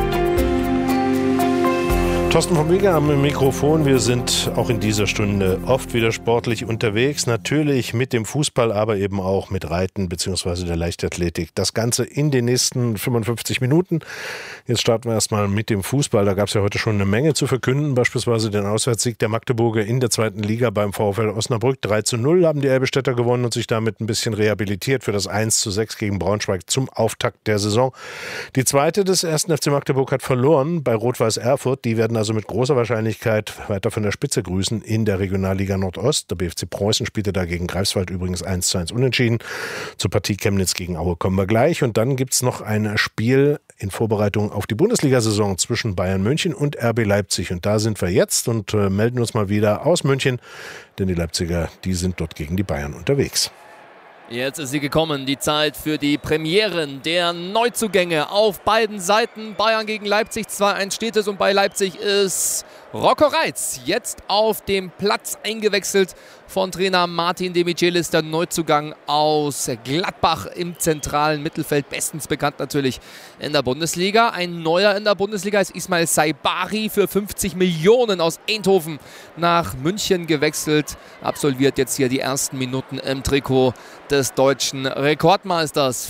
Thorsten vom Weger am Mikrofon. Wir sind auch in dieser Stunde oft wieder sportlich unterwegs. Natürlich mit dem Fußball, aber eben auch mit Reiten bzw. der Leichtathletik. Das Ganze in den nächsten 55 Minuten. Jetzt starten wir erstmal mit dem Fußball. Da gab es ja heute schon eine Menge zu verkünden. Beispielsweise den Auswärtssieg der Magdeburger in der 2. Liga beim VfL Osnabrück. 3:0 haben die Elbestädter gewonnen und sich damit ein bisschen rehabilitiert für das 1:6 gegen Braunschweig zum Auftakt der Saison. Die zweite des 1. FC Magdeburg hat verloren bei Rot-Weiß Erfurt. Die werden also mit großer Wahrscheinlichkeit weiter von der Spitze grüßen in der Regionalliga Nordost. Der BFC Preußen spielte da gegen Greifswald übrigens 1:1 unentschieden. Zur Partie Chemnitz gegen Aue kommen wir gleich. Und dann gibt es noch ein Spiel in Vorbereitung auf die Bundesliga-Saison zwischen Bayern München und RB Leipzig. Und da sind wir jetzt und melden uns mal wieder aus München, denn die Leipziger, die sind dort gegen die Bayern unterwegs. Jetzt ist sie gekommen, die Zeit für die Premieren der Neuzugänge auf beiden Seiten. Bayern gegen Leipzig, 2:1 steht es und bei Leipzig ist Rocco Reitz jetzt auf dem Platz eingewechselt von Trainer Martin de Michelis, der Neuzugang aus Gladbach im zentralen Mittelfeld, bestens bekannt natürlich in der Bundesliga. Ein neuer in der Bundesliga ist Ismail Saibari, für 50 Millionen aus Eindhoven nach München gewechselt, absolviert jetzt hier die ersten Minuten im Trikot des deutschen Rekordmeisters.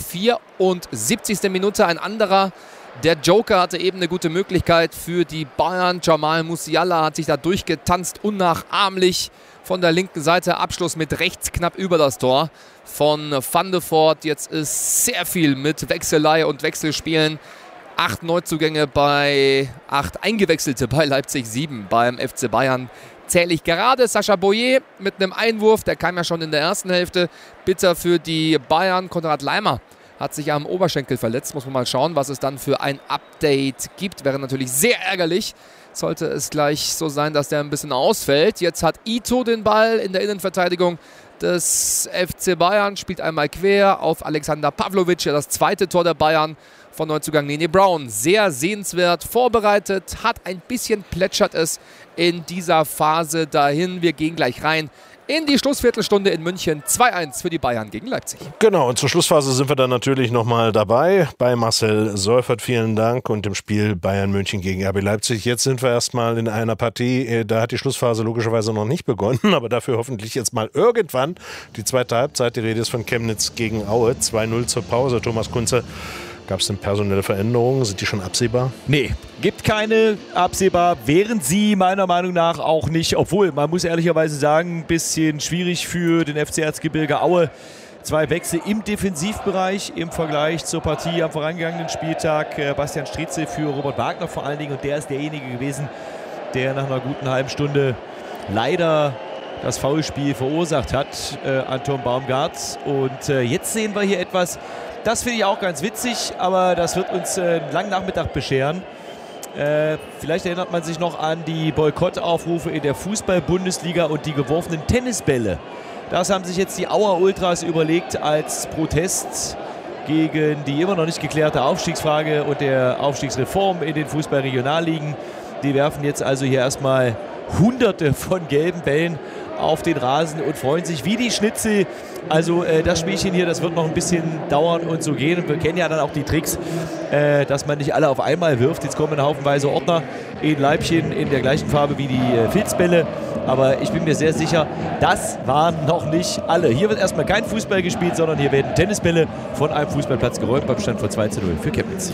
74. Minute, ein anderer. Der Joker hatte eben eine gute Möglichkeit für die Bayern. Jamal Musiala hat sich da durchgetanzt, unnachahmlich von der linken Seite. Abschluss mit rechts knapp über das Tor von Van de Voort. Jetzt ist sehr viel mit Wechselei und Wechselspielen. 8 Neuzugänge bei 8 Eingewechselte bei Leipzig, 7 beim FC Bayern. Zähle ich gerade. Sascha Boyer mit einem Einwurf, der kam ja schon in der ersten Hälfte. Bitter für die Bayern. Konrad Leimer hat sich am Oberschenkel verletzt. Muss man mal schauen, was es dann für ein Update gibt. Wäre natürlich sehr ärgerlich, sollte es gleich so sein, dass der ein bisschen ausfällt. Jetzt hat Ito den Ball in der Innenverteidigung des FC Bayern. Spielt einmal quer auf Alexander Pavlovic. Ja, das zweite Tor der Bayern von Neuzugang Nene Brown. Sehr sehenswert vorbereitet. Hat ein bisschen plätschert es in dieser Phase dahin. Wir gehen gleich rein in die Schlussviertelstunde in München. 2:1 für die Bayern gegen Leipzig. Genau, und zur Schlussphase sind wir dann natürlich nochmal dabei bei Marcel Seufert. Vielen Dank und dem Spiel Bayern München gegen RB Leipzig. Jetzt sind wir erstmal in einer Partie, da hat die Schlussphase logischerweise noch nicht begonnen, aber dafür hoffentlich jetzt mal irgendwann die zweite Halbzeit. Die Rede ist von Chemnitz gegen Aue. 2:0 zur Pause. Thomas Kunze, gab es denn personelle Veränderungen? Sind die schon absehbar? Nee, gibt keine absehbar. Wären sie meiner Meinung nach auch nicht. Obwohl, man muss ehrlicherweise sagen, ein bisschen schwierig für den FC Erzgebirge Aue. 2 Wechsel im Defensivbereich im Vergleich zur Partie am vorangegangenen Spieltag. Bastian Striezel für Robert Wagner vor allen Dingen. Und der ist derjenige gewesen, der nach einer guten halben Stunde leider das Foulspiel verursacht hat an Tom Baumgart. Und jetzt sehen wir hier etwas. Das finde ich auch ganz witzig, aber das wird uns einen langen Nachmittag bescheren. Vielleicht erinnert man sich noch an die Boykottaufrufe in der Fußball-Bundesliga und die geworfenen Tennisbälle. Das haben sich jetzt die Auer Ultras überlegt als Protest gegen die immer noch nicht geklärte Aufstiegsfrage und der Aufstiegsreform in den Fußball-Regionalligen. Die werfen jetzt also hier erstmal Hunderte von gelben Bällen auf den Rasen und freuen sich wie die Schnitzel. Also das Spielchen hier, das wird noch ein bisschen dauern und so gehen. Und wir kennen ja dann auch die Tricks, dass man nicht alle auf einmal wirft. Jetzt kommen haufenweise Ordner in Leibchen in der gleichen Farbe wie die Filzbälle. Aber ich bin mir sehr sicher, das waren noch nicht alle. Hier wird erstmal kein Fußball gespielt, sondern hier werden Tennisbälle von einem Fußballplatz geräumt beim Stand von 2:0 für Chemnitz.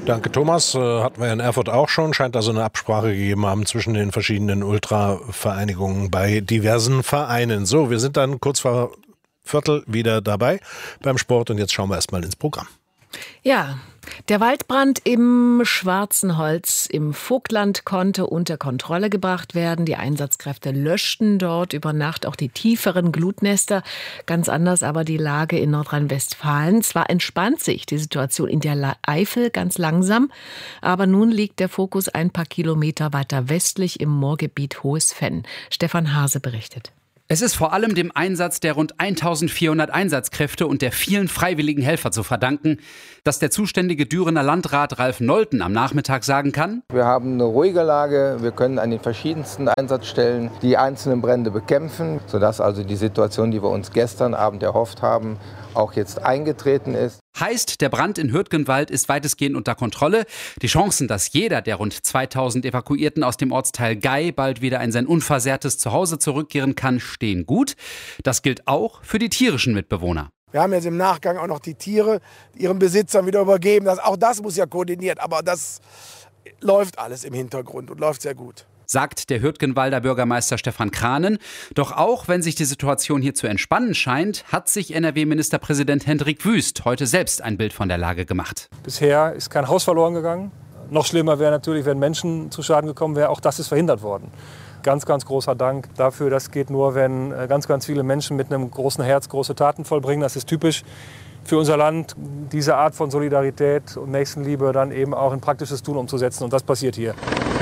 Danke, Thomas. Hatten wir in Erfurt auch schon. Scheint also eine Absprache gegeben haben zwischen den verschiedenen Ultra-Vereinigungen bei diversen Vereinen. So, wir sind dann kurz vor Viertel wieder dabei beim Sport und jetzt schauen wir erstmal ins Programm. Ja, der Waldbrand im Schwarzenholz im Vogtland konnte unter Kontrolle gebracht werden. Die Einsatzkräfte löschten dort über Nacht auch die tieferen Glutnester. Ganz anders aber die Lage in Nordrhein-Westfalen. Zwar entspannt sich die Situation in der Eifel ganz langsam, aber nun liegt der Fokus ein paar Kilometer weiter westlich im Moorgebiet Hohes Venn. Stefan Hase berichtet. Es ist vor allem dem Einsatz der rund 1400 Einsatzkräfte und der vielen freiwilligen Helfer zu verdanken, dass der zuständige Dürener Landrat Ralf Nolten am Nachmittag sagen kann: Wir haben eine ruhige Lage, wir können an den verschiedensten Einsatzstellen die einzelnen Brände bekämpfen, sodass also die Situation, die wir uns gestern Abend erhofft haben, auch jetzt eingetreten ist. Heißt, der Brand in Hürtgenwald ist weitestgehend unter Kontrolle. Die Chancen, dass jeder der rund 2000 Evakuierten aus dem Ortsteil Gei bald wieder in sein unversehrtes Zuhause zurückkehren kann, stehen gut. Das gilt auch für die tierischen Mitbewohner. Wir haben jetzt im Nachgang auch noch die Tiere ihren Besitzern wieder übergeben. Auch das muss ja koordiniert, aber das läuft alles im Hintergrund und läuft sehr gut, sagt der Hürtgenwalder Bürgermeister Stefan Kranen. Doch auch wenn sich die Situation hier zu entspannen scheint, hat sich NRW-Ministerpräsident Hendrik Wüst heute selbst ein Bild von der Lage gemacht. Bisher ist kein Haus verloren gegangen. Noch schlimmer wäre natürlich, wenn Menschen zu Schaden gekommen wären. Auch das ist verhindert worden. Ganz, ganz großer Dank dafür. Das geht nur, wenn ganz, ganz viele Menschen mit einem großen Herz große Taten vollbringen. Das ist typisch für unser Land, diese Art von Solidarität und Nächstenliebe dann eben auch in praktisches Tun umzusetzen. Und das passiert hier.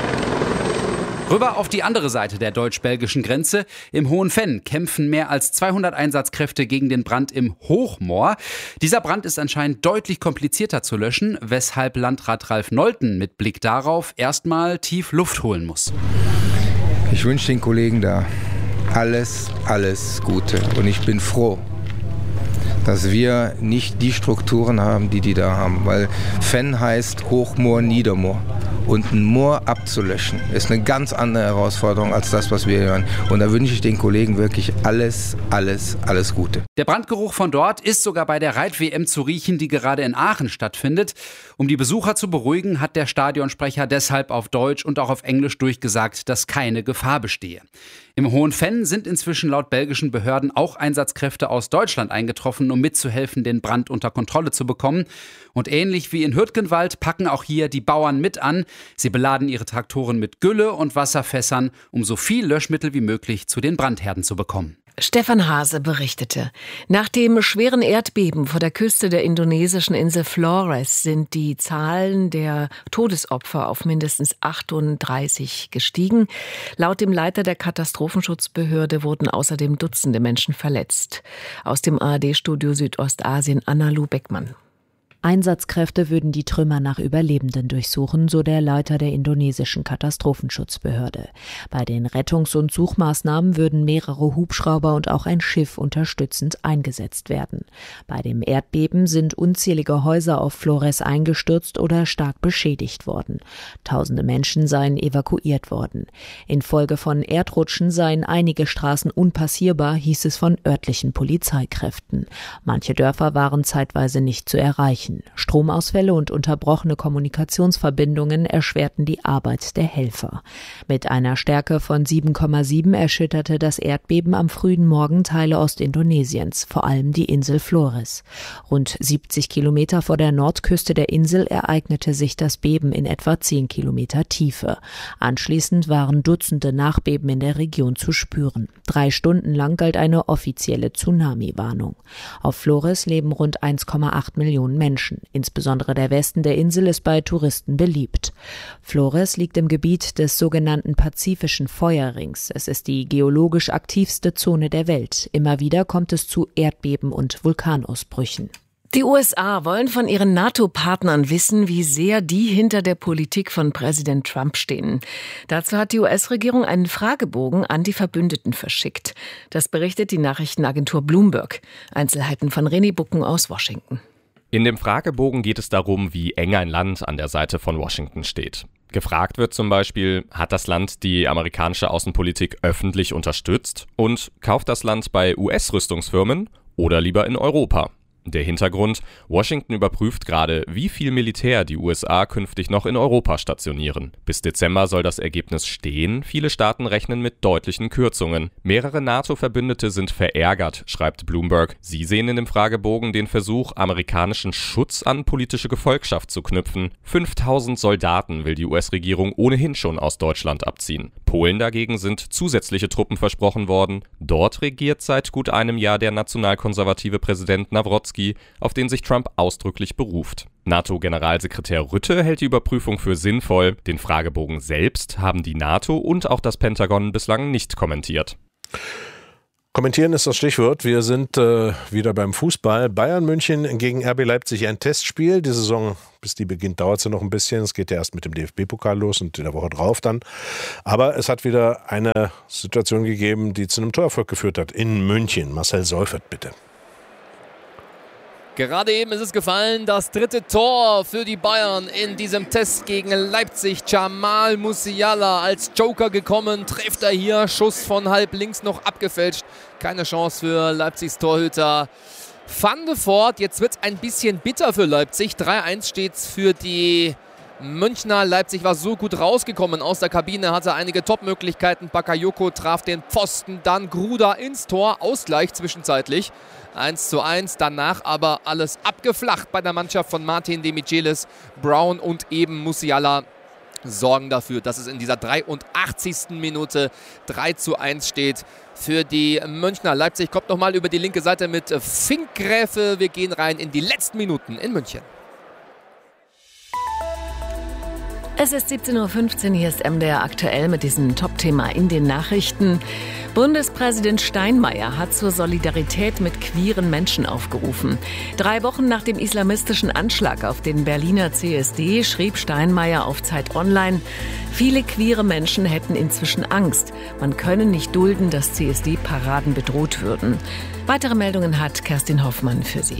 Rüber auf die andere Seite der deutsch-belgischen Grenze. Im Hohen Venn kämpfen mehr als 200 Einsatzkräfte gegen den Brand im Hochmoor. Dieser Brand ist anscheinend deutlich komplizierter zu löschen, weshalb Landrat Ralf Nolten mit Blick darauf erstmal tief Luft holen muss. Ich wünsche den Kollegen da alles Gute und ich bin froh, dass wir nicht die Strukturen haben, die da haben, weil Venn heißt Hochmoor, Niedermoor. Und ein Moor abzulöschen, ist eine ganz andere Herausforderung als das, was wir hören. Und da wünsche ich den Kollegen wirklich alles Gute. Der Brandgeruch von dort ist sogar bei der Reit-WM zu riechen, die gerade in Aachen stattfindet. Um die Besucher zu beruhigen, hat der Stadionsprecher deshalb auf Deutsch und auch auf Englisch durchgesagt, dass keine Gefahr bestehe. Im Hohen Venn sind inzwischen laut belgischen Behörden auch Einsatzkräfte aus Deutschland eingetroffen, um mitzuhelfen, den Brand unter Kontrolle zu bekommen. Und ähnlich wie in Hürtgenwald packen auch hier die Bauern mit an. Sie beladen ihre Traktoren mit Gülle und Wasserfässern, um so viel Löschmittel wie möglich zu den Brandherden zu bekommen. Stefan Hase berichtete. Nach dem schweren Erdbeben vor der Küste der indonesischen Insel Flores sind die Zahlen der Todesopfer auf mindestens 38 gestiegen. Laut dem Leiter der Katastrophenschutzbehörde wurden außerdem Dutzende Menschen verletzt. Aus dem ARD-Studio Südostasien Anna-Lu Beckmann. Einsatzkräfte würden die Trümmer nach Überlebenden durchsuchen, so der Leiter der indonesischen Katastrophenschutzbehörde. Bei den Rettungs- und Suchmaßnahmen würden mehrere Hubschrauber und auch ein Schiff unterstützend eingesetzt werden. Bei dem Erdbeben sind unzählige Häuser auf Flores eingestürzt oder stark beschädigt worden. Tausende Menschen seien evakuiert worden. Infolge von Erdrutschen seien einige Straßen unpassierbar, hieß es von örtlichen Polizeikräften. Manche Dörfer waren zeitweise nicht zu erreichen. Stromausfälle und unterbrochene Kommunikationsverbindungen erschwerten die Arbeit der Helfer. Mit einer Stärke von 7,7 erschütterte das Erdbeben am frühen Morgen Teile Ostindonesiens, vor allem die Insel Flores. Rund 70 Kilometer vor der Nordküste der Insel ereignete sich das Beben in etwa 10 Kilometer Tiefe. Anschließend waren Dutzende Nachbeben in der Region zu spüren. 3 Stunden lang galt eine offizielle Tsunami-Warnung. Auf Flores leben rund 1,8 Millionen Menschen. Insbesondere der Westen der Insel ist bei Touristen beliebt. Flores liegt im Gebiet des sogenannten Pazifischen Feuerrings. Es ist die geologisch aktivste Zone der Welt. Immer wieder kommt es zu Erdbeben und Vulkanausbrüchen. Die USA wollen von ihren NATO-Partnern wissen, wie sehr die hinter der Politik von Präsident Trump stehen. Dazu hat die US-Regierung einen Fragebogen an die Verbündeten verschickt. Das berichtet die Nachrichtenagentur Bloomberg. Einzelheiten von René Bucken aus Washington. In dem Fragebogen geht es darum, wie eng ein Land an der Seite von Washington steht. Gefragt wird zum Beispiel, hat das Land die amerikanische Außenpolitik öffentlich unterstützt und kauft das Land bei US-Rüstungsfirmen oder lieber in Europa? Der Hintergrund: Washington überprüft gerade, wie viel Militär die USA künftig noch in Europa stationieren. Bis Dezember soll das Ergebnis stehen. Viele Staaten rechnen mit deutlichen Kürzungen. Mehrere NATO-Verbündete sind verärgert, schreibt Bloomberg. Sie sehen in dem Fragebogen den Versuch, amerikanischen Schutz an politische Gefolgschaft zu knüpfen. 5000 Soldaten will die US-Regierung ohnehin schon aus Deutschland abziehen. Polen dagegen sind zusätzliche Truppen versprochen worden. Dort regiert seit gut einem Jahr der nationalkonservative Präsident Nawrocki, auf den sich Trump ausdrücklich beruft. NATO-Generalsekretär Rutte hält die Überprüfung für sinnvoll. Den Fragebogen selbst haben die NATO und auch das Pentagon bislang nicht kommentiert. Kommentieren ist das Stichwort. Wir sind wieder beim Fußball. Bayern München gegen RB Leipzig, ein Testspiel. Die Saison, bis die beginnt, dauert sie noch ein bisschen. Es geht ja erst mit dem DFB-Pokal los und in der Woche drauf dann. Aber es hat wieder eine Situation gegeben, die zu einem Torerfolg geführt hat in München. Marcel Seufert, bitte. Gerade eben ist es gefallen, das dritte Tor für die Bayern in diesem Test gegen Leipzig. Jamal Musiala als Joker gekommen, trifft er hier, Schuss von halb links noch abgefälscht. Keine Chance für Leipzigs Torhüter Van de Voort. Jetzt wird es ein bisschen bitter für Leipzig. 3-1 steht es für die Münchner. Leipzig war so gut rausgekommen aus der Kabine, hatte einige Top-Möglichkeiten. Bakayoko traf den Pfosten, dann Gruda ins Tor, Ausgleich zwischenzeitlich. 1:1, danach aber alles abgeflacht bei der Mannschaft von Martin Demichelis. Brown und eben Musiala sorgen dafür, dass es in dieser 83. Minute 3:1 steht für die Münchner. Leipzig kommt nochmal über die linke Seite mit Finkgräfe. Wir gehen rein in die letzten Minuten in München. Es ist 17:15 Uhr, hier ist MDR aktuell mit diesem Top-Thema in den Nachrichten. Bundespräsident Steinmeier hat zur Solidarität mit queeren Menschen aufgerufen. 3 Wochen nach dem islamistischen Anschlag auf den Berliner CSD schrieb Steinmeier auf Zeit Online: Viele queere Menschen hätten inzwischen Angst. Man könne nicht dulden, dass CSD-Paraden bedroht würden. Weitere Meldungen hat Kerstin Hoffmann für Sie.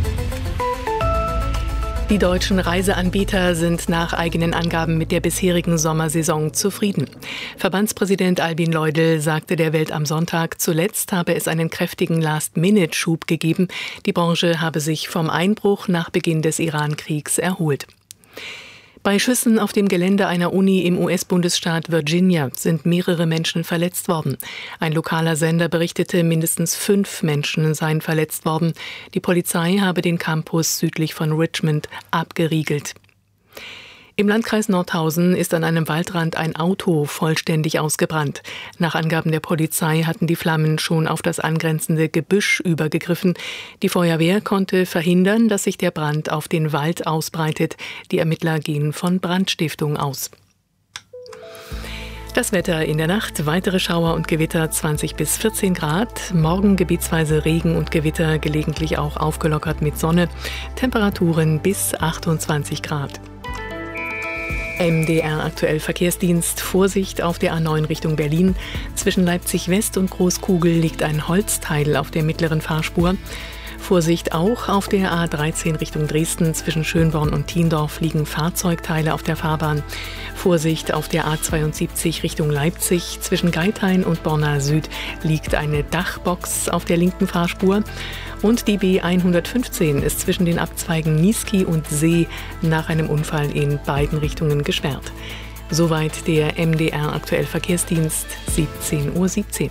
Die deutschen Reiseanbieter sind nach eigenen Angaben mit der bisherigen Sommersaison zufrieden. Verbandspräsident Albin Leudel sagte der Welt am Sonntag, zuletzt habe es einen kräftigen Last-Minute-Schub gegeben. Die Branche habe sich vom Einbruch nach Beginn des Iran-Kriegs erholt. Bei Schüssen auf dem Gelände einer Uni im US-Bundesstaat Virginia sind mehrere Menschen verletzt worden. Ein lokaler Sender berichtete, mindestens 5 Menschen seien verletzt worden. Die Polizei habe den Campus südlich von Richmond abgeriegelt. Im Landkreis Nordhausen ist an einem Waldrand ein Auto vollständig ausgebrannt. Nach Angaben der Polizei hatten die Flammen schon auf das angrenzende Gebüsch übergegriffen. Die Feuerwehr konnte verhindern, dass sich der Brand auf den Wald ausbreitet. Die Ermittler gehen von Brandstiftung aus. Das Wetter in der Nacht, weitere Schauer und Gewitter 20 bis 14 Grad. Morgen gebietsweise Regen und Gewitter, gelegentlich auch aufgelockert mit Sonne. Temperaturen bis 28 Grad. MDR aktuell Verkehrsdienst. Vorsicht auf der A9 Richtung Berlin. Zwischen Leipzig West und Großkugel liegt ein Holzteil auf der mittleren Fahrspur. Vorsicht auch auf der A13 Richtung Dresden. Zwischen Schönborn und Thiendorf liegen Fahrzeugteile auf der Fahrbahn. Vorsicht auf der A72 Richtung Leipzig. Zwischen Geithain und Borna Süd liegt eine Dachbox auf der linken Fahrspur. Und die B115 ist zwischen den Abzweigen Niesky und See nach einem Unfall in beiden Richtungen gesperrt. Soweit der MDR aktuell Verkehrsdienst, 17:17 Uhr.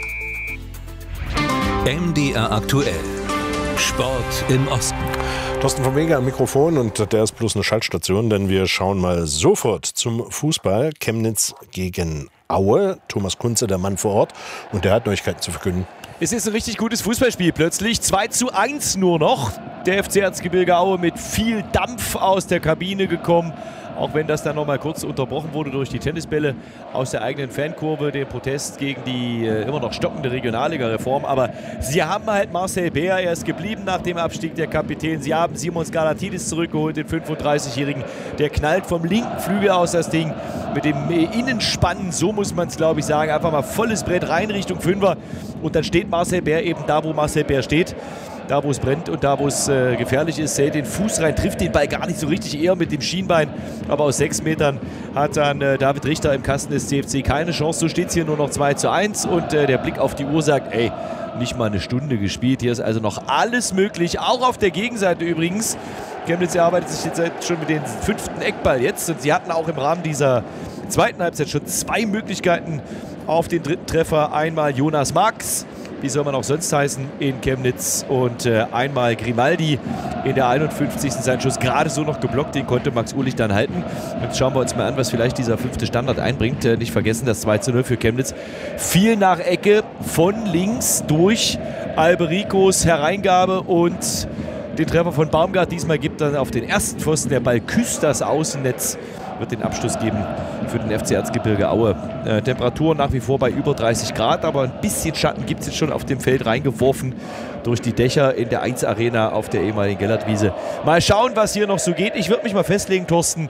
MDR aktuell. Sport im Osten. Thorsten von Weger am Mikrofon und der ist bloß eine Schaltstation, denn wir schauen mal sofort zum Fußball. Chemnitz gegen Aue. Thomas Kunze, der Mann vor Ort, und der hat Neuigkeiten zu verkünden. Es ist ein richtig gutes Fußballspiel plötzlich. 2:1 nur noch. Der FC Erzgebirge Aue mit viel Dampf aus der Kabine gekommen. Auch wenn das dann noch mal kurz unterbrochen wurde durch die Tennisbälle aus der eigenen Fankurve, den Protest gegen die immer noch stockende Regionalliga-Reform. Aber sie haben halt Marcel Bär, er ist geblieben nach dem Abstieg, der Kapitän. Sie haben Simon Skalatidis zurückgeholt, den 35-Jährigen. Der knallt vom linken Flügel aus das Ding mit dem Innenspannen, so muss man es glaube ich sagen. Einfach mal volles Brett rein Richtung Fünfer. Und dann steht Marcel Bär eben da, wo Marcel Bär steht. da wo es brennt und da wo es gefährlich ist, hält den Fuß rein, trifft den Ball gar nicht so richtig, eher mit dem Schienbein, aber aus 6 Metern hat dann David Richter im Kasten des CFC keine Chance. So steht es hier nur noch 2:1 und der Blick auf die Uhr sagt, ey, nicht mal eine Stunde gespielt, hier ist also noch alles möglich, auch auf der Gegenseite übrigens. Chemnitz erarbeitet sich jetzt schon mit dem 5. Eckball jetzt und sie hatten auch im Rahmen dieser zweiten Halbzeit schon 2 Möglichkeiten auf den 3. Treffer. Einmal Jonas Marx, wie soll man auch sonst heißen, in Chemnitz und einmal Grimaldi in der 51. Sein Schuss gerade so noch geblockt, den konnte Max Uhlich dann halten. Jetzt schauen wir uns mal an, was vielleicht dieser 5. Standard einbringt. Nicht vergessen, das 2:0 für Chemnitz. Viel nach Ecke von links durch Albericos Hereingabe und den Treffer von Baumgart. Diesmal gibt er auf den ersten Pfosten. Der Ball küsst das Außennetz. Wird den Abschluss geben für den FC Erzgebirge Aue. Temperatur nach wie vor bei über 30 Grad, aber ein bisschen Schatten gibt es jetzt schon auf dem Feld reingeworfen durch die Dächer in der 1 Arena auf der ehemaligen Gellertwiese. Mal schauen, was hier noch so geht. Ich würde mich mal festlegen, Thorsten,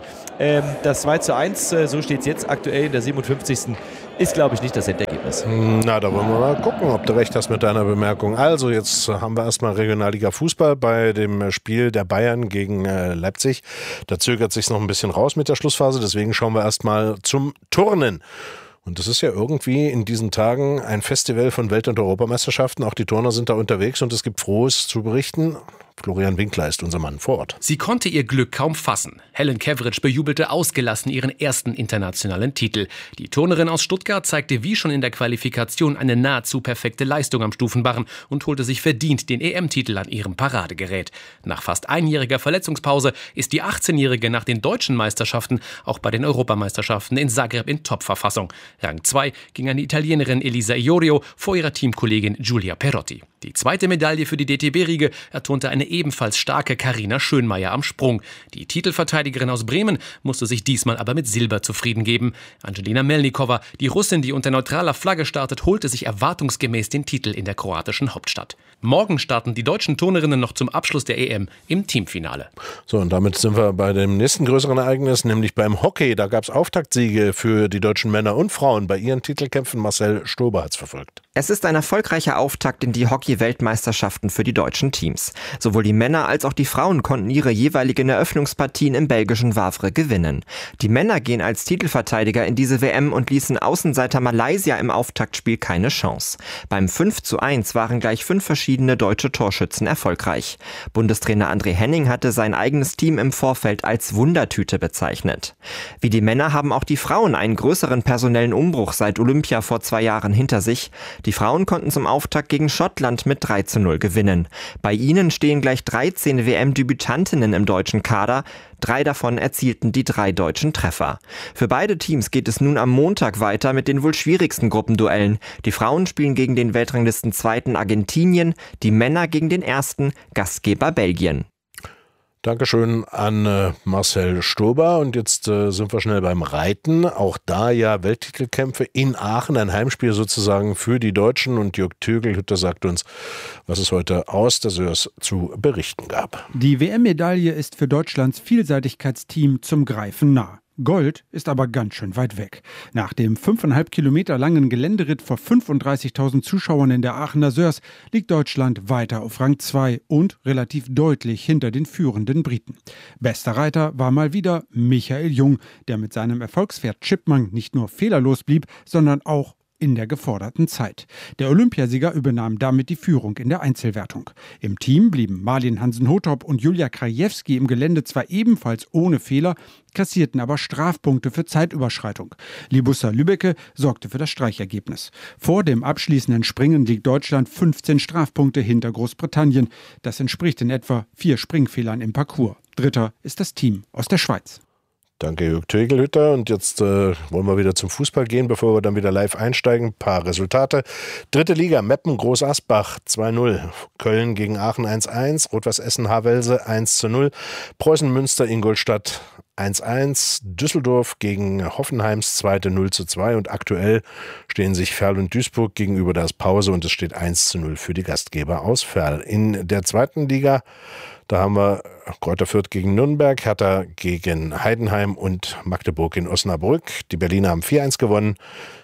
das 2:1, so steht es jetzt aktuell in der 57. ist, glaube ich, nicht das Endergebnis. Na, da wollen wir mal gucken, ob du recht hast mit deiner Bemerkung. Also, jetzt haben wir erstmal Regionalliga Fußball bei dem Spiel der Bayern gegen Leipzig. Da zögert sich noch ein bisschen raus mit der Schlussphase, deswegen schauen wir erstmal zum Turnen. Und das ist ja irgendwie in diesen Tagen ein Festival von Welt- und Europameisterschaften. Auch die Turner sind da unterwegs und es gibt Frohes zu berichten. Florian Winkler ist unser Mann vor Ort. Sie konnte ihr Glück kaum fassen. Helen Keveridge bejubelte ausgelassen ihren ersten internationalen Titel. Die Turnerin aus Stuttgart zeigte wie schon in der Qualifikation eine nahezu perfekte Leistung am Stufenbarren und holte sich verdient den EM-Titel an ihrem Paradegerät. Nach fast einjähriger Verletzungspause ist die 18-Jährige nach den deutschen Meisterschaften auch bei den Europameisterschaften in Zagreb in Topverfassung. Rang 2 ging an die Italienerin Elisa Iorio vor ihrer Teamkollegin Giulia Perotti. Die zweite Medaille für die DTB-Riege erturnte eine ebenfalls starke Carina Schönmeier am Sprung. Die Titelverteidigerin aus Bremen musste sich diesmal aber mit Silber zufrieden geben. Angelina Melnikova, die Russin, die unter neutraler Flagge startet, holte sich erwartungsgemäß den Titel in der kroatischen Hauptstadt. Morgen starten die deutschen Turnerinnen noch zum Abschluss der EM im Teamfinale. So, und damit sind wir bei dem nächsten größeren Ereignis, nämlich beim Hockey. Da gab es Auftaktsiege für die deutschen Männer und Frauen. Bei ihren Titelkämpfen Marcel Stober hat es verfolgt. Es ist ein erfolgreicher Auftakt in die Hockey-Weltmeisterschaften für die deutschen Teams. Sowohl die Männer als auch die Frauen konnten ihre jeweiligen Eröffnungspartien im belgischen Wavre gewinnen. Die Männer gehen als Titelverteidiger in diese WM und ließen Außenseiter Malaysia im Auftaktspiel keine Chance. Beim 5:1 waren gleich 5 verschiedene deutsche Torschützen erfolgreich. Bundestrainer André Henning hatte sein eigenes Team im Vorfeld als Wundertüte bezeichnet. Wie die Männer haben auch die Frauen einen größeren personellen Umbruch seit Olympia vor 2 Jahren hinter sich. Die Frauen konnten zum Auftakt gegen Schottland mit 3:0 gewinnen. Bei ihnen stehen gleich 13 WM-Debütantinnen im deutschen Kader. 3 davon erzielten die 3 deutschen Treffer. Für beide Teams geht es nun am Montag weiter mit den wohl schwierigsten Gruppenduellen. Die Frauen spielen gegen den Weltranglisten 2. Argentinien, die Männer gegen den 1. Gastgeber Belgien. Dankeschön an Marcel Stober. Und jetzt sind wir schnell beim Reiten. Auch da ja Welttitelkämpfe in Aachen, ein Heimspiel sozusagen für die Deutschen. Und Jörg Tögelhütter sagt uns, was es heute aus der Sörs zu berichten gab. Die WM-Medaille ist für Deutschlands Vielseitigkeitsteam zum Greifen nah. Gold ist aber ganz schön weit weg. Nach dem 5,5 Kilometer langen Geländeritt vor 35.000 Zuschauern in der Aachener Sörs liegt Deutschland weiter auf Rang 2 und relativ deutlich hinter den führenden Briten. Bester Reiter war mal wieder Michael Jung, der mit seinem Erfolgspferd Chipmunk nicht nur fehlerlos blieb, sondern auch in der geforderten Zeit. Der Olympiasieger übernahm damit die Führung in der Einzelwertung. Im Team blieben Marlin Hansen-Hotop und Julia Krajewski im Gelände zwar ebenfalls ohne Fehler, kassierten aber Strafpunkte für Zeitüberschreitung. Libussa Lübbecke sorgte für das Streichergebnis. Vor dem abschließenden Springen liegt Deutschland 15 Strafpunkte hinter Großbritannien. Das entspricht in etwa 4 Springfehlern im Parcours. Dritter ist das Team aus der Schweiz. Danke, Jörg Tögelhütter. Und jetzt wollen wir wieder zum Fußball gehen, bevor wir dann wieder live einsteigen. Ein paar Resultate. 3. Liga, Meppen, Groß Asbach 2:0. Köln gegen Aachen 1:1. Rot-Weiß Essen, Havelse 1:0. Preußen Münster, Ingolstadt 1:1. Düsseldorf gegen Hoffenheims 2. 0:2. Und aktuell stehen sich Ferl und Duisburg gegenüber. Da ist Pause und es steht 1:0 für die Gastgeber aus Ferl. In der 2. Liga, da haben wir Greuther Fürth gegen Nürnberg, Hertha gegen Heidenheim und Magdeburg in Osnabrück. Die Berliner haben 4:1 gewonnen.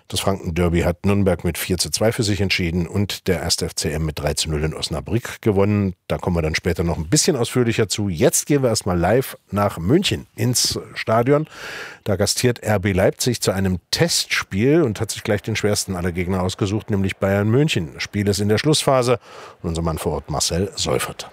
Das Franken-Derby hat Nürnberg mit 4:2 für sich entschieden und der 1. FCM mit 3:0 in Osnabrück gewonnen. Da kommen wir dann später noch ein bisschen ausführlicher zu. Jetzt gehen wir erstmal live nach München ins Stadion. Da gastiert RB Leipzig zu einem Testspiel und hat sich gleich den schwersten aller Gegner ausgesucht, nämlich Bayern München. Das Spiel ist in der Schlussphase. Und unser Mann vor Ort Marcel Seufert.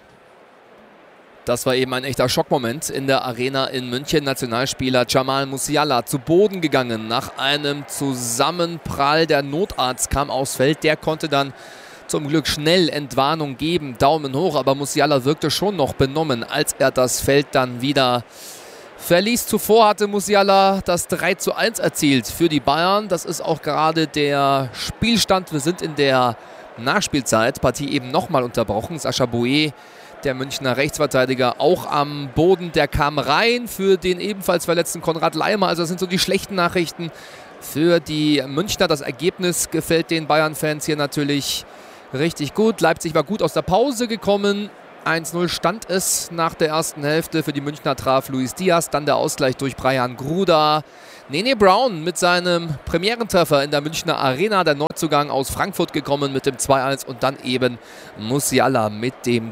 Das war eben ein echter Schockmoment in der Arena in München. Nationalspieler Jamal Musiala zu Boden gegangen nach einem Zusammenprall. Der Notarzt kam aufs Feld. Der konnte dann zum Glück schnell Entwarnung geben. Daumen hoch, aber Musiala wirkte schon noch benommen, als er das Feld dann wieder verließ. Zuvor hatte Musiala das 3:1 erzielt für die Bayern. Das ist auch gerade der Spielstand. Wir sind in der Nachspielzeit. Partie eben nochmal unterbrochen. Sascha Boe, der Münchner Rechtsverteidiger, auch am Boden. Der kam rein für den ebenfalls verletzten Konrad Laimer. Also das sind so die schlechten Nachrichten für die Münchner. Das Ergebnis gefällt den Bayern-Fans hier natürlich richtig gut. Leipzig war gut aus der Pause gekommen. 1:0 stand es nach der ersten Hälfte. Für die Münchner traf Luis Diaz. Dann der Ausgleich durch Brian Gruda. Nene Brown mit seinem Premierentreffer in der Münchner Arena. Der Neuzugang aus Frankfurt gekommen mit dem 2:1. Und dann eben Musiala mit dem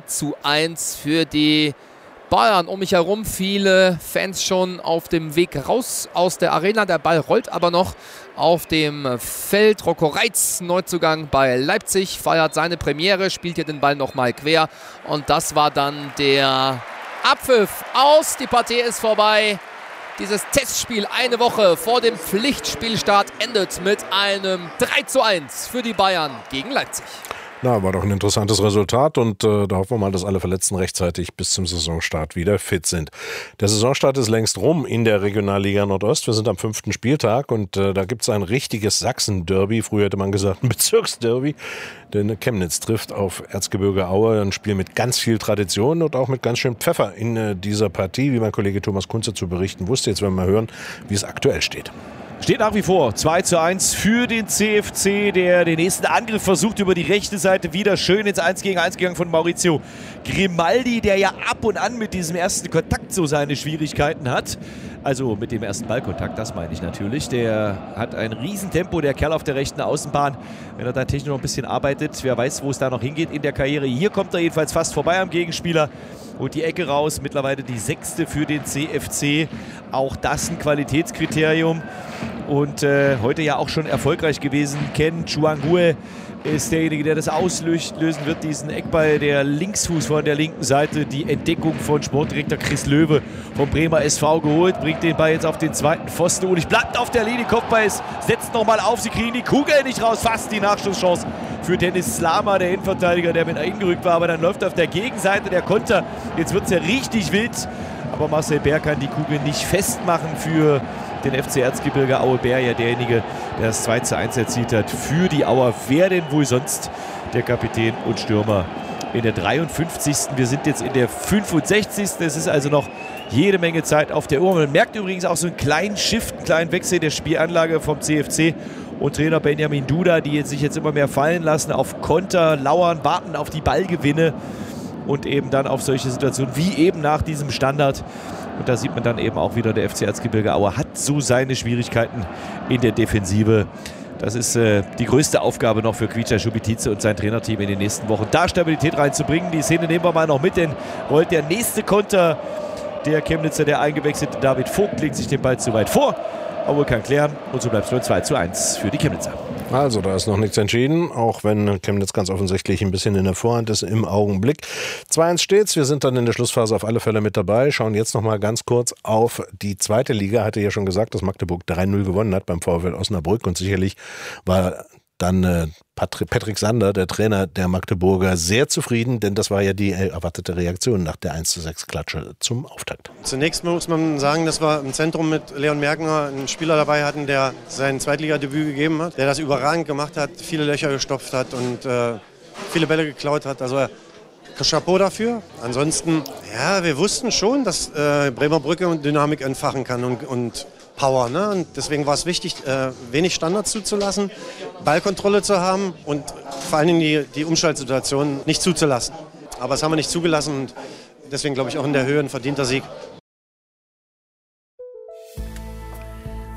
3:1 für die Bayern. Um mich herum viele Fans schon auf dem Weg raus aus der Arena. Der Ball rollt aber noch auf dem Feld. Rocco Reitz, Neuzugang bei Leipzig, feiert seine Premiere, spielt hier den Ball nochmal quer. Und das war dann der Abpfiff aus. Die Partie ist vorbei. Dieses Testspiel eine Woche vor dem Pflichtspielstart endet mit einem 3:1 für die Bayern gegen Leipzig. Na, war doch ein interessantes Resultat und da hoffen wir mal, dass alle Verletzten rechtzeitig bis zum Saisonstart wieder fit sind. Der Saisonstart ist längst rum in der Regionalliga Nordost. Wir sind am 5. Spieltag und da gibt es ein richtiges Sachsen-Derby. Früher hätte man gesagt ein Bezirksderby. Denn Chemnitz trifft auf Erzgebirge Aue, ein Spiel mit ganz viel Tradition und auch mit ganz schön Pfeffer in dieser Partie, wie mein Kollege Thomas Kunze zu berichten wusste. Jetzt werden wir mal hören, wie es aktuell steht. Steht nach wie vor 2:1 für den CFC, der den nächsten Angriff versucht über die rechte Seite. Wieder schön ins 1-gegen-1 gegangen von Maurizio Grimaldi, der ja ab und an mit diesem ersten Kontakt so seine Schwierigkeiten hat. Also mit dem ersten Ballkontakt, das meine ich natürlich. Der hat ein Riesentempo, der Kerl auf der rechten Außenbahn. Wenn er da technisch noch ein bisschen arbeitet, wer weiß, wo es da noch hingeht in der Karriere. Hier kommt er jedenfalls fast vorbei am Gegenspieler. Und die Ecke raus, mittlerweile die 6. für den CFC. Auch das ein Qualitätskriterium. Und heute ja auch schon erfolgreich gewesen. Ken Chuangue ist derjenige, der das auslösen wird, diesen Eckball, der Linksfuß von der linken Seite. Die Entdeckung von Sportdirektor Chris Löwe vom Bremer SV geholt. Bringt den Ball jetzt auf den zweiten Pfosten. Ulrich bleibt auf der Linie, Kopfball ist, setzt nochmal auf. Sie kriegen die Kugel nicht raus. Fast die Nachschusschance für Dennis Slama, der Innenverteidiger, der mit eingerückt war. Aber dann läuft auf der Gegenseite der Konter. Jetzt wird es ja richtig wild. Aber Marcel Bär kann die Kugel nicht festmachen für den FC Erzgebirge Aue. Bär ja derjenige, der das 2:1 erzielt hat für die Auer. Wer denn wohl sonst der Kapitän und Stürmer in der 53. Wir sind jetzt in der 65. Es ist also noch jede Menge Zeit auf der Uhr. Man merkt übrigens auch so einen kleinen Shift, einen kleinen Wechsel der Spielanlage vom CFC und Trainer Benjamin Duda, die sich jetzt immer mehr fallen lassen, auf Konter lauern, warten auf die Ballgewinne und eben dann auf solche Situationen wie eben nach diesem Standard. Und da sieht man dann eben auch wieder, der FC Erzgebirge Aue hat so seine Schwierigkeiten in der Defensive. Das ist die größte Aufgabe noch für Kvicha Schubitice und sein Trainerteam in den nächsten Wochen, da Stabilität reinzubringen. Die Szene nehmen wir mal noch mit, denn rollt der nächste Konter. Der Chemnitzer, der eingewechselte David Vogt, legt sich den Ball zu weit vor. Aue kann klären und so bleibt es nur 2:1 für die Chemnitzer. Also da ist noch nichts entschieden, auch wenn Chemnitz ganz offensichtlich ein bisschen in der Vorhand ist im Augenblick. 2:1 steht's, wir sind dann in der Schlussphase auf alle Fälle mit dabei. Schauen jetzt noch mal ganz kurz auf die zweite Liga. Hatte ja schon gesagt, dass Magdeburg 3:0 gewonnen hat beim VfL Osnabrück und sicherlich war dann Patrick Sander, der Trainer der Magdeburger, sehr zufrieden, denn das war ja die erwartete Reaktion nach der 1:6 Klatsche zum Auftakt. Zunächst muss man sagen, dass wir im Zentrum mit Leon Merkner einen Spieler dabei hatten, der sein Zweitligadebüt gegeben hat, der das überragend gemacht hat, viele Löcher gestopft hat und viele Bälle geklaut hat. Also Chapeau dafür. Ansonsten, ja, wir wussten schon, dass Bremer Brücke und Dynamik entfachen kann und Power. Ne? Und deswegen war es wichtig, wenig Standards zuzulassen, Ballkontrolle zu haben und vor allen Dingen die Umschaltsituation nicht zuzulassen. Aber das haben wir nicht zugelassen und deswegen glaube ich auch in der Höhe ein verdienter Sieg.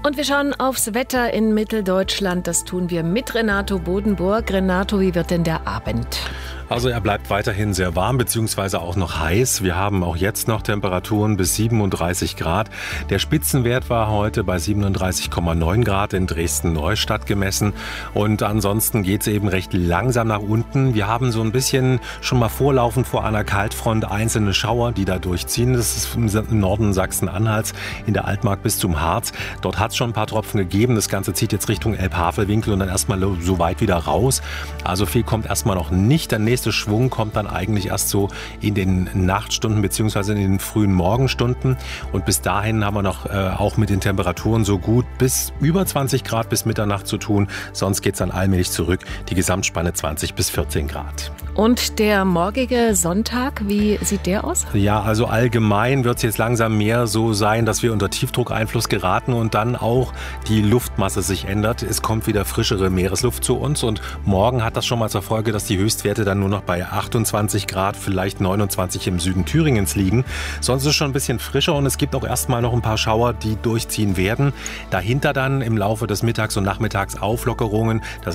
Und wir schauen aufs Wetter in Mitteldeutschland. Das tun wir mit Renato Bodenburg. Renato, wie wird denn der Abend? Also er bleibt weiterhin sehr warm bzw. auch noch heiß. Wir haben auch jetzt noch Temperaturen bis 37 Grad. Der Spitzenwert war heute bei 37,9 Grad in Dresden-Neustadt gemessen. Und ansonsten geht es eben recht langsam nach unten. Wir haben so ein bisschen schon mal vorlaufend vor einer Kaltfront einzelne Schauer, die da durchziehen. Das ist im Norden Sachsen-Anhalts, in der Altmark bis zum Harz. Dort hat es schon ein paar Tropfen gegeben. Das Ganze zieht jetzt Richtung Elbhavelwinkel und dann erstmal so weit wieder raus. Also viel kommt erstmal noch nicht. Der nächste Schwung kommt dann eigentlich erst so in den Nachtstunden bzw. in den frühen Morgenstunden. Und bis dahin haben wir noch auch mit den Temperaturen so gut bis über 20 Grad bis Mitternacht zu tun. Sonst geht es dann allmählich zurück. Die Gesamtspanne 20 bis 14 Grad. Und der morgige Sonntag, wie sieht der aus? Ja, also allgemein wird es jetzt langsam mehr so sein, dass wir unter Tiefdruckeinfluss geraten und dann auch die Luftmasse sich ändert. Es kommt wieder frischere Meeresluft zu uns und morgen hat das schon mal zur Folge, dass die Höchstwerte dann nur noch bei 28 Grad, vielleicht 29 im Süden Thüringens liegen. Sonst ist es schon ein bisschen frischer und es gibt auch erstmal noch ein paar Schauer, die durchziehen werden. Dahinter dann im Laufe des Mittags und Nachmittags Auflockerungen. Das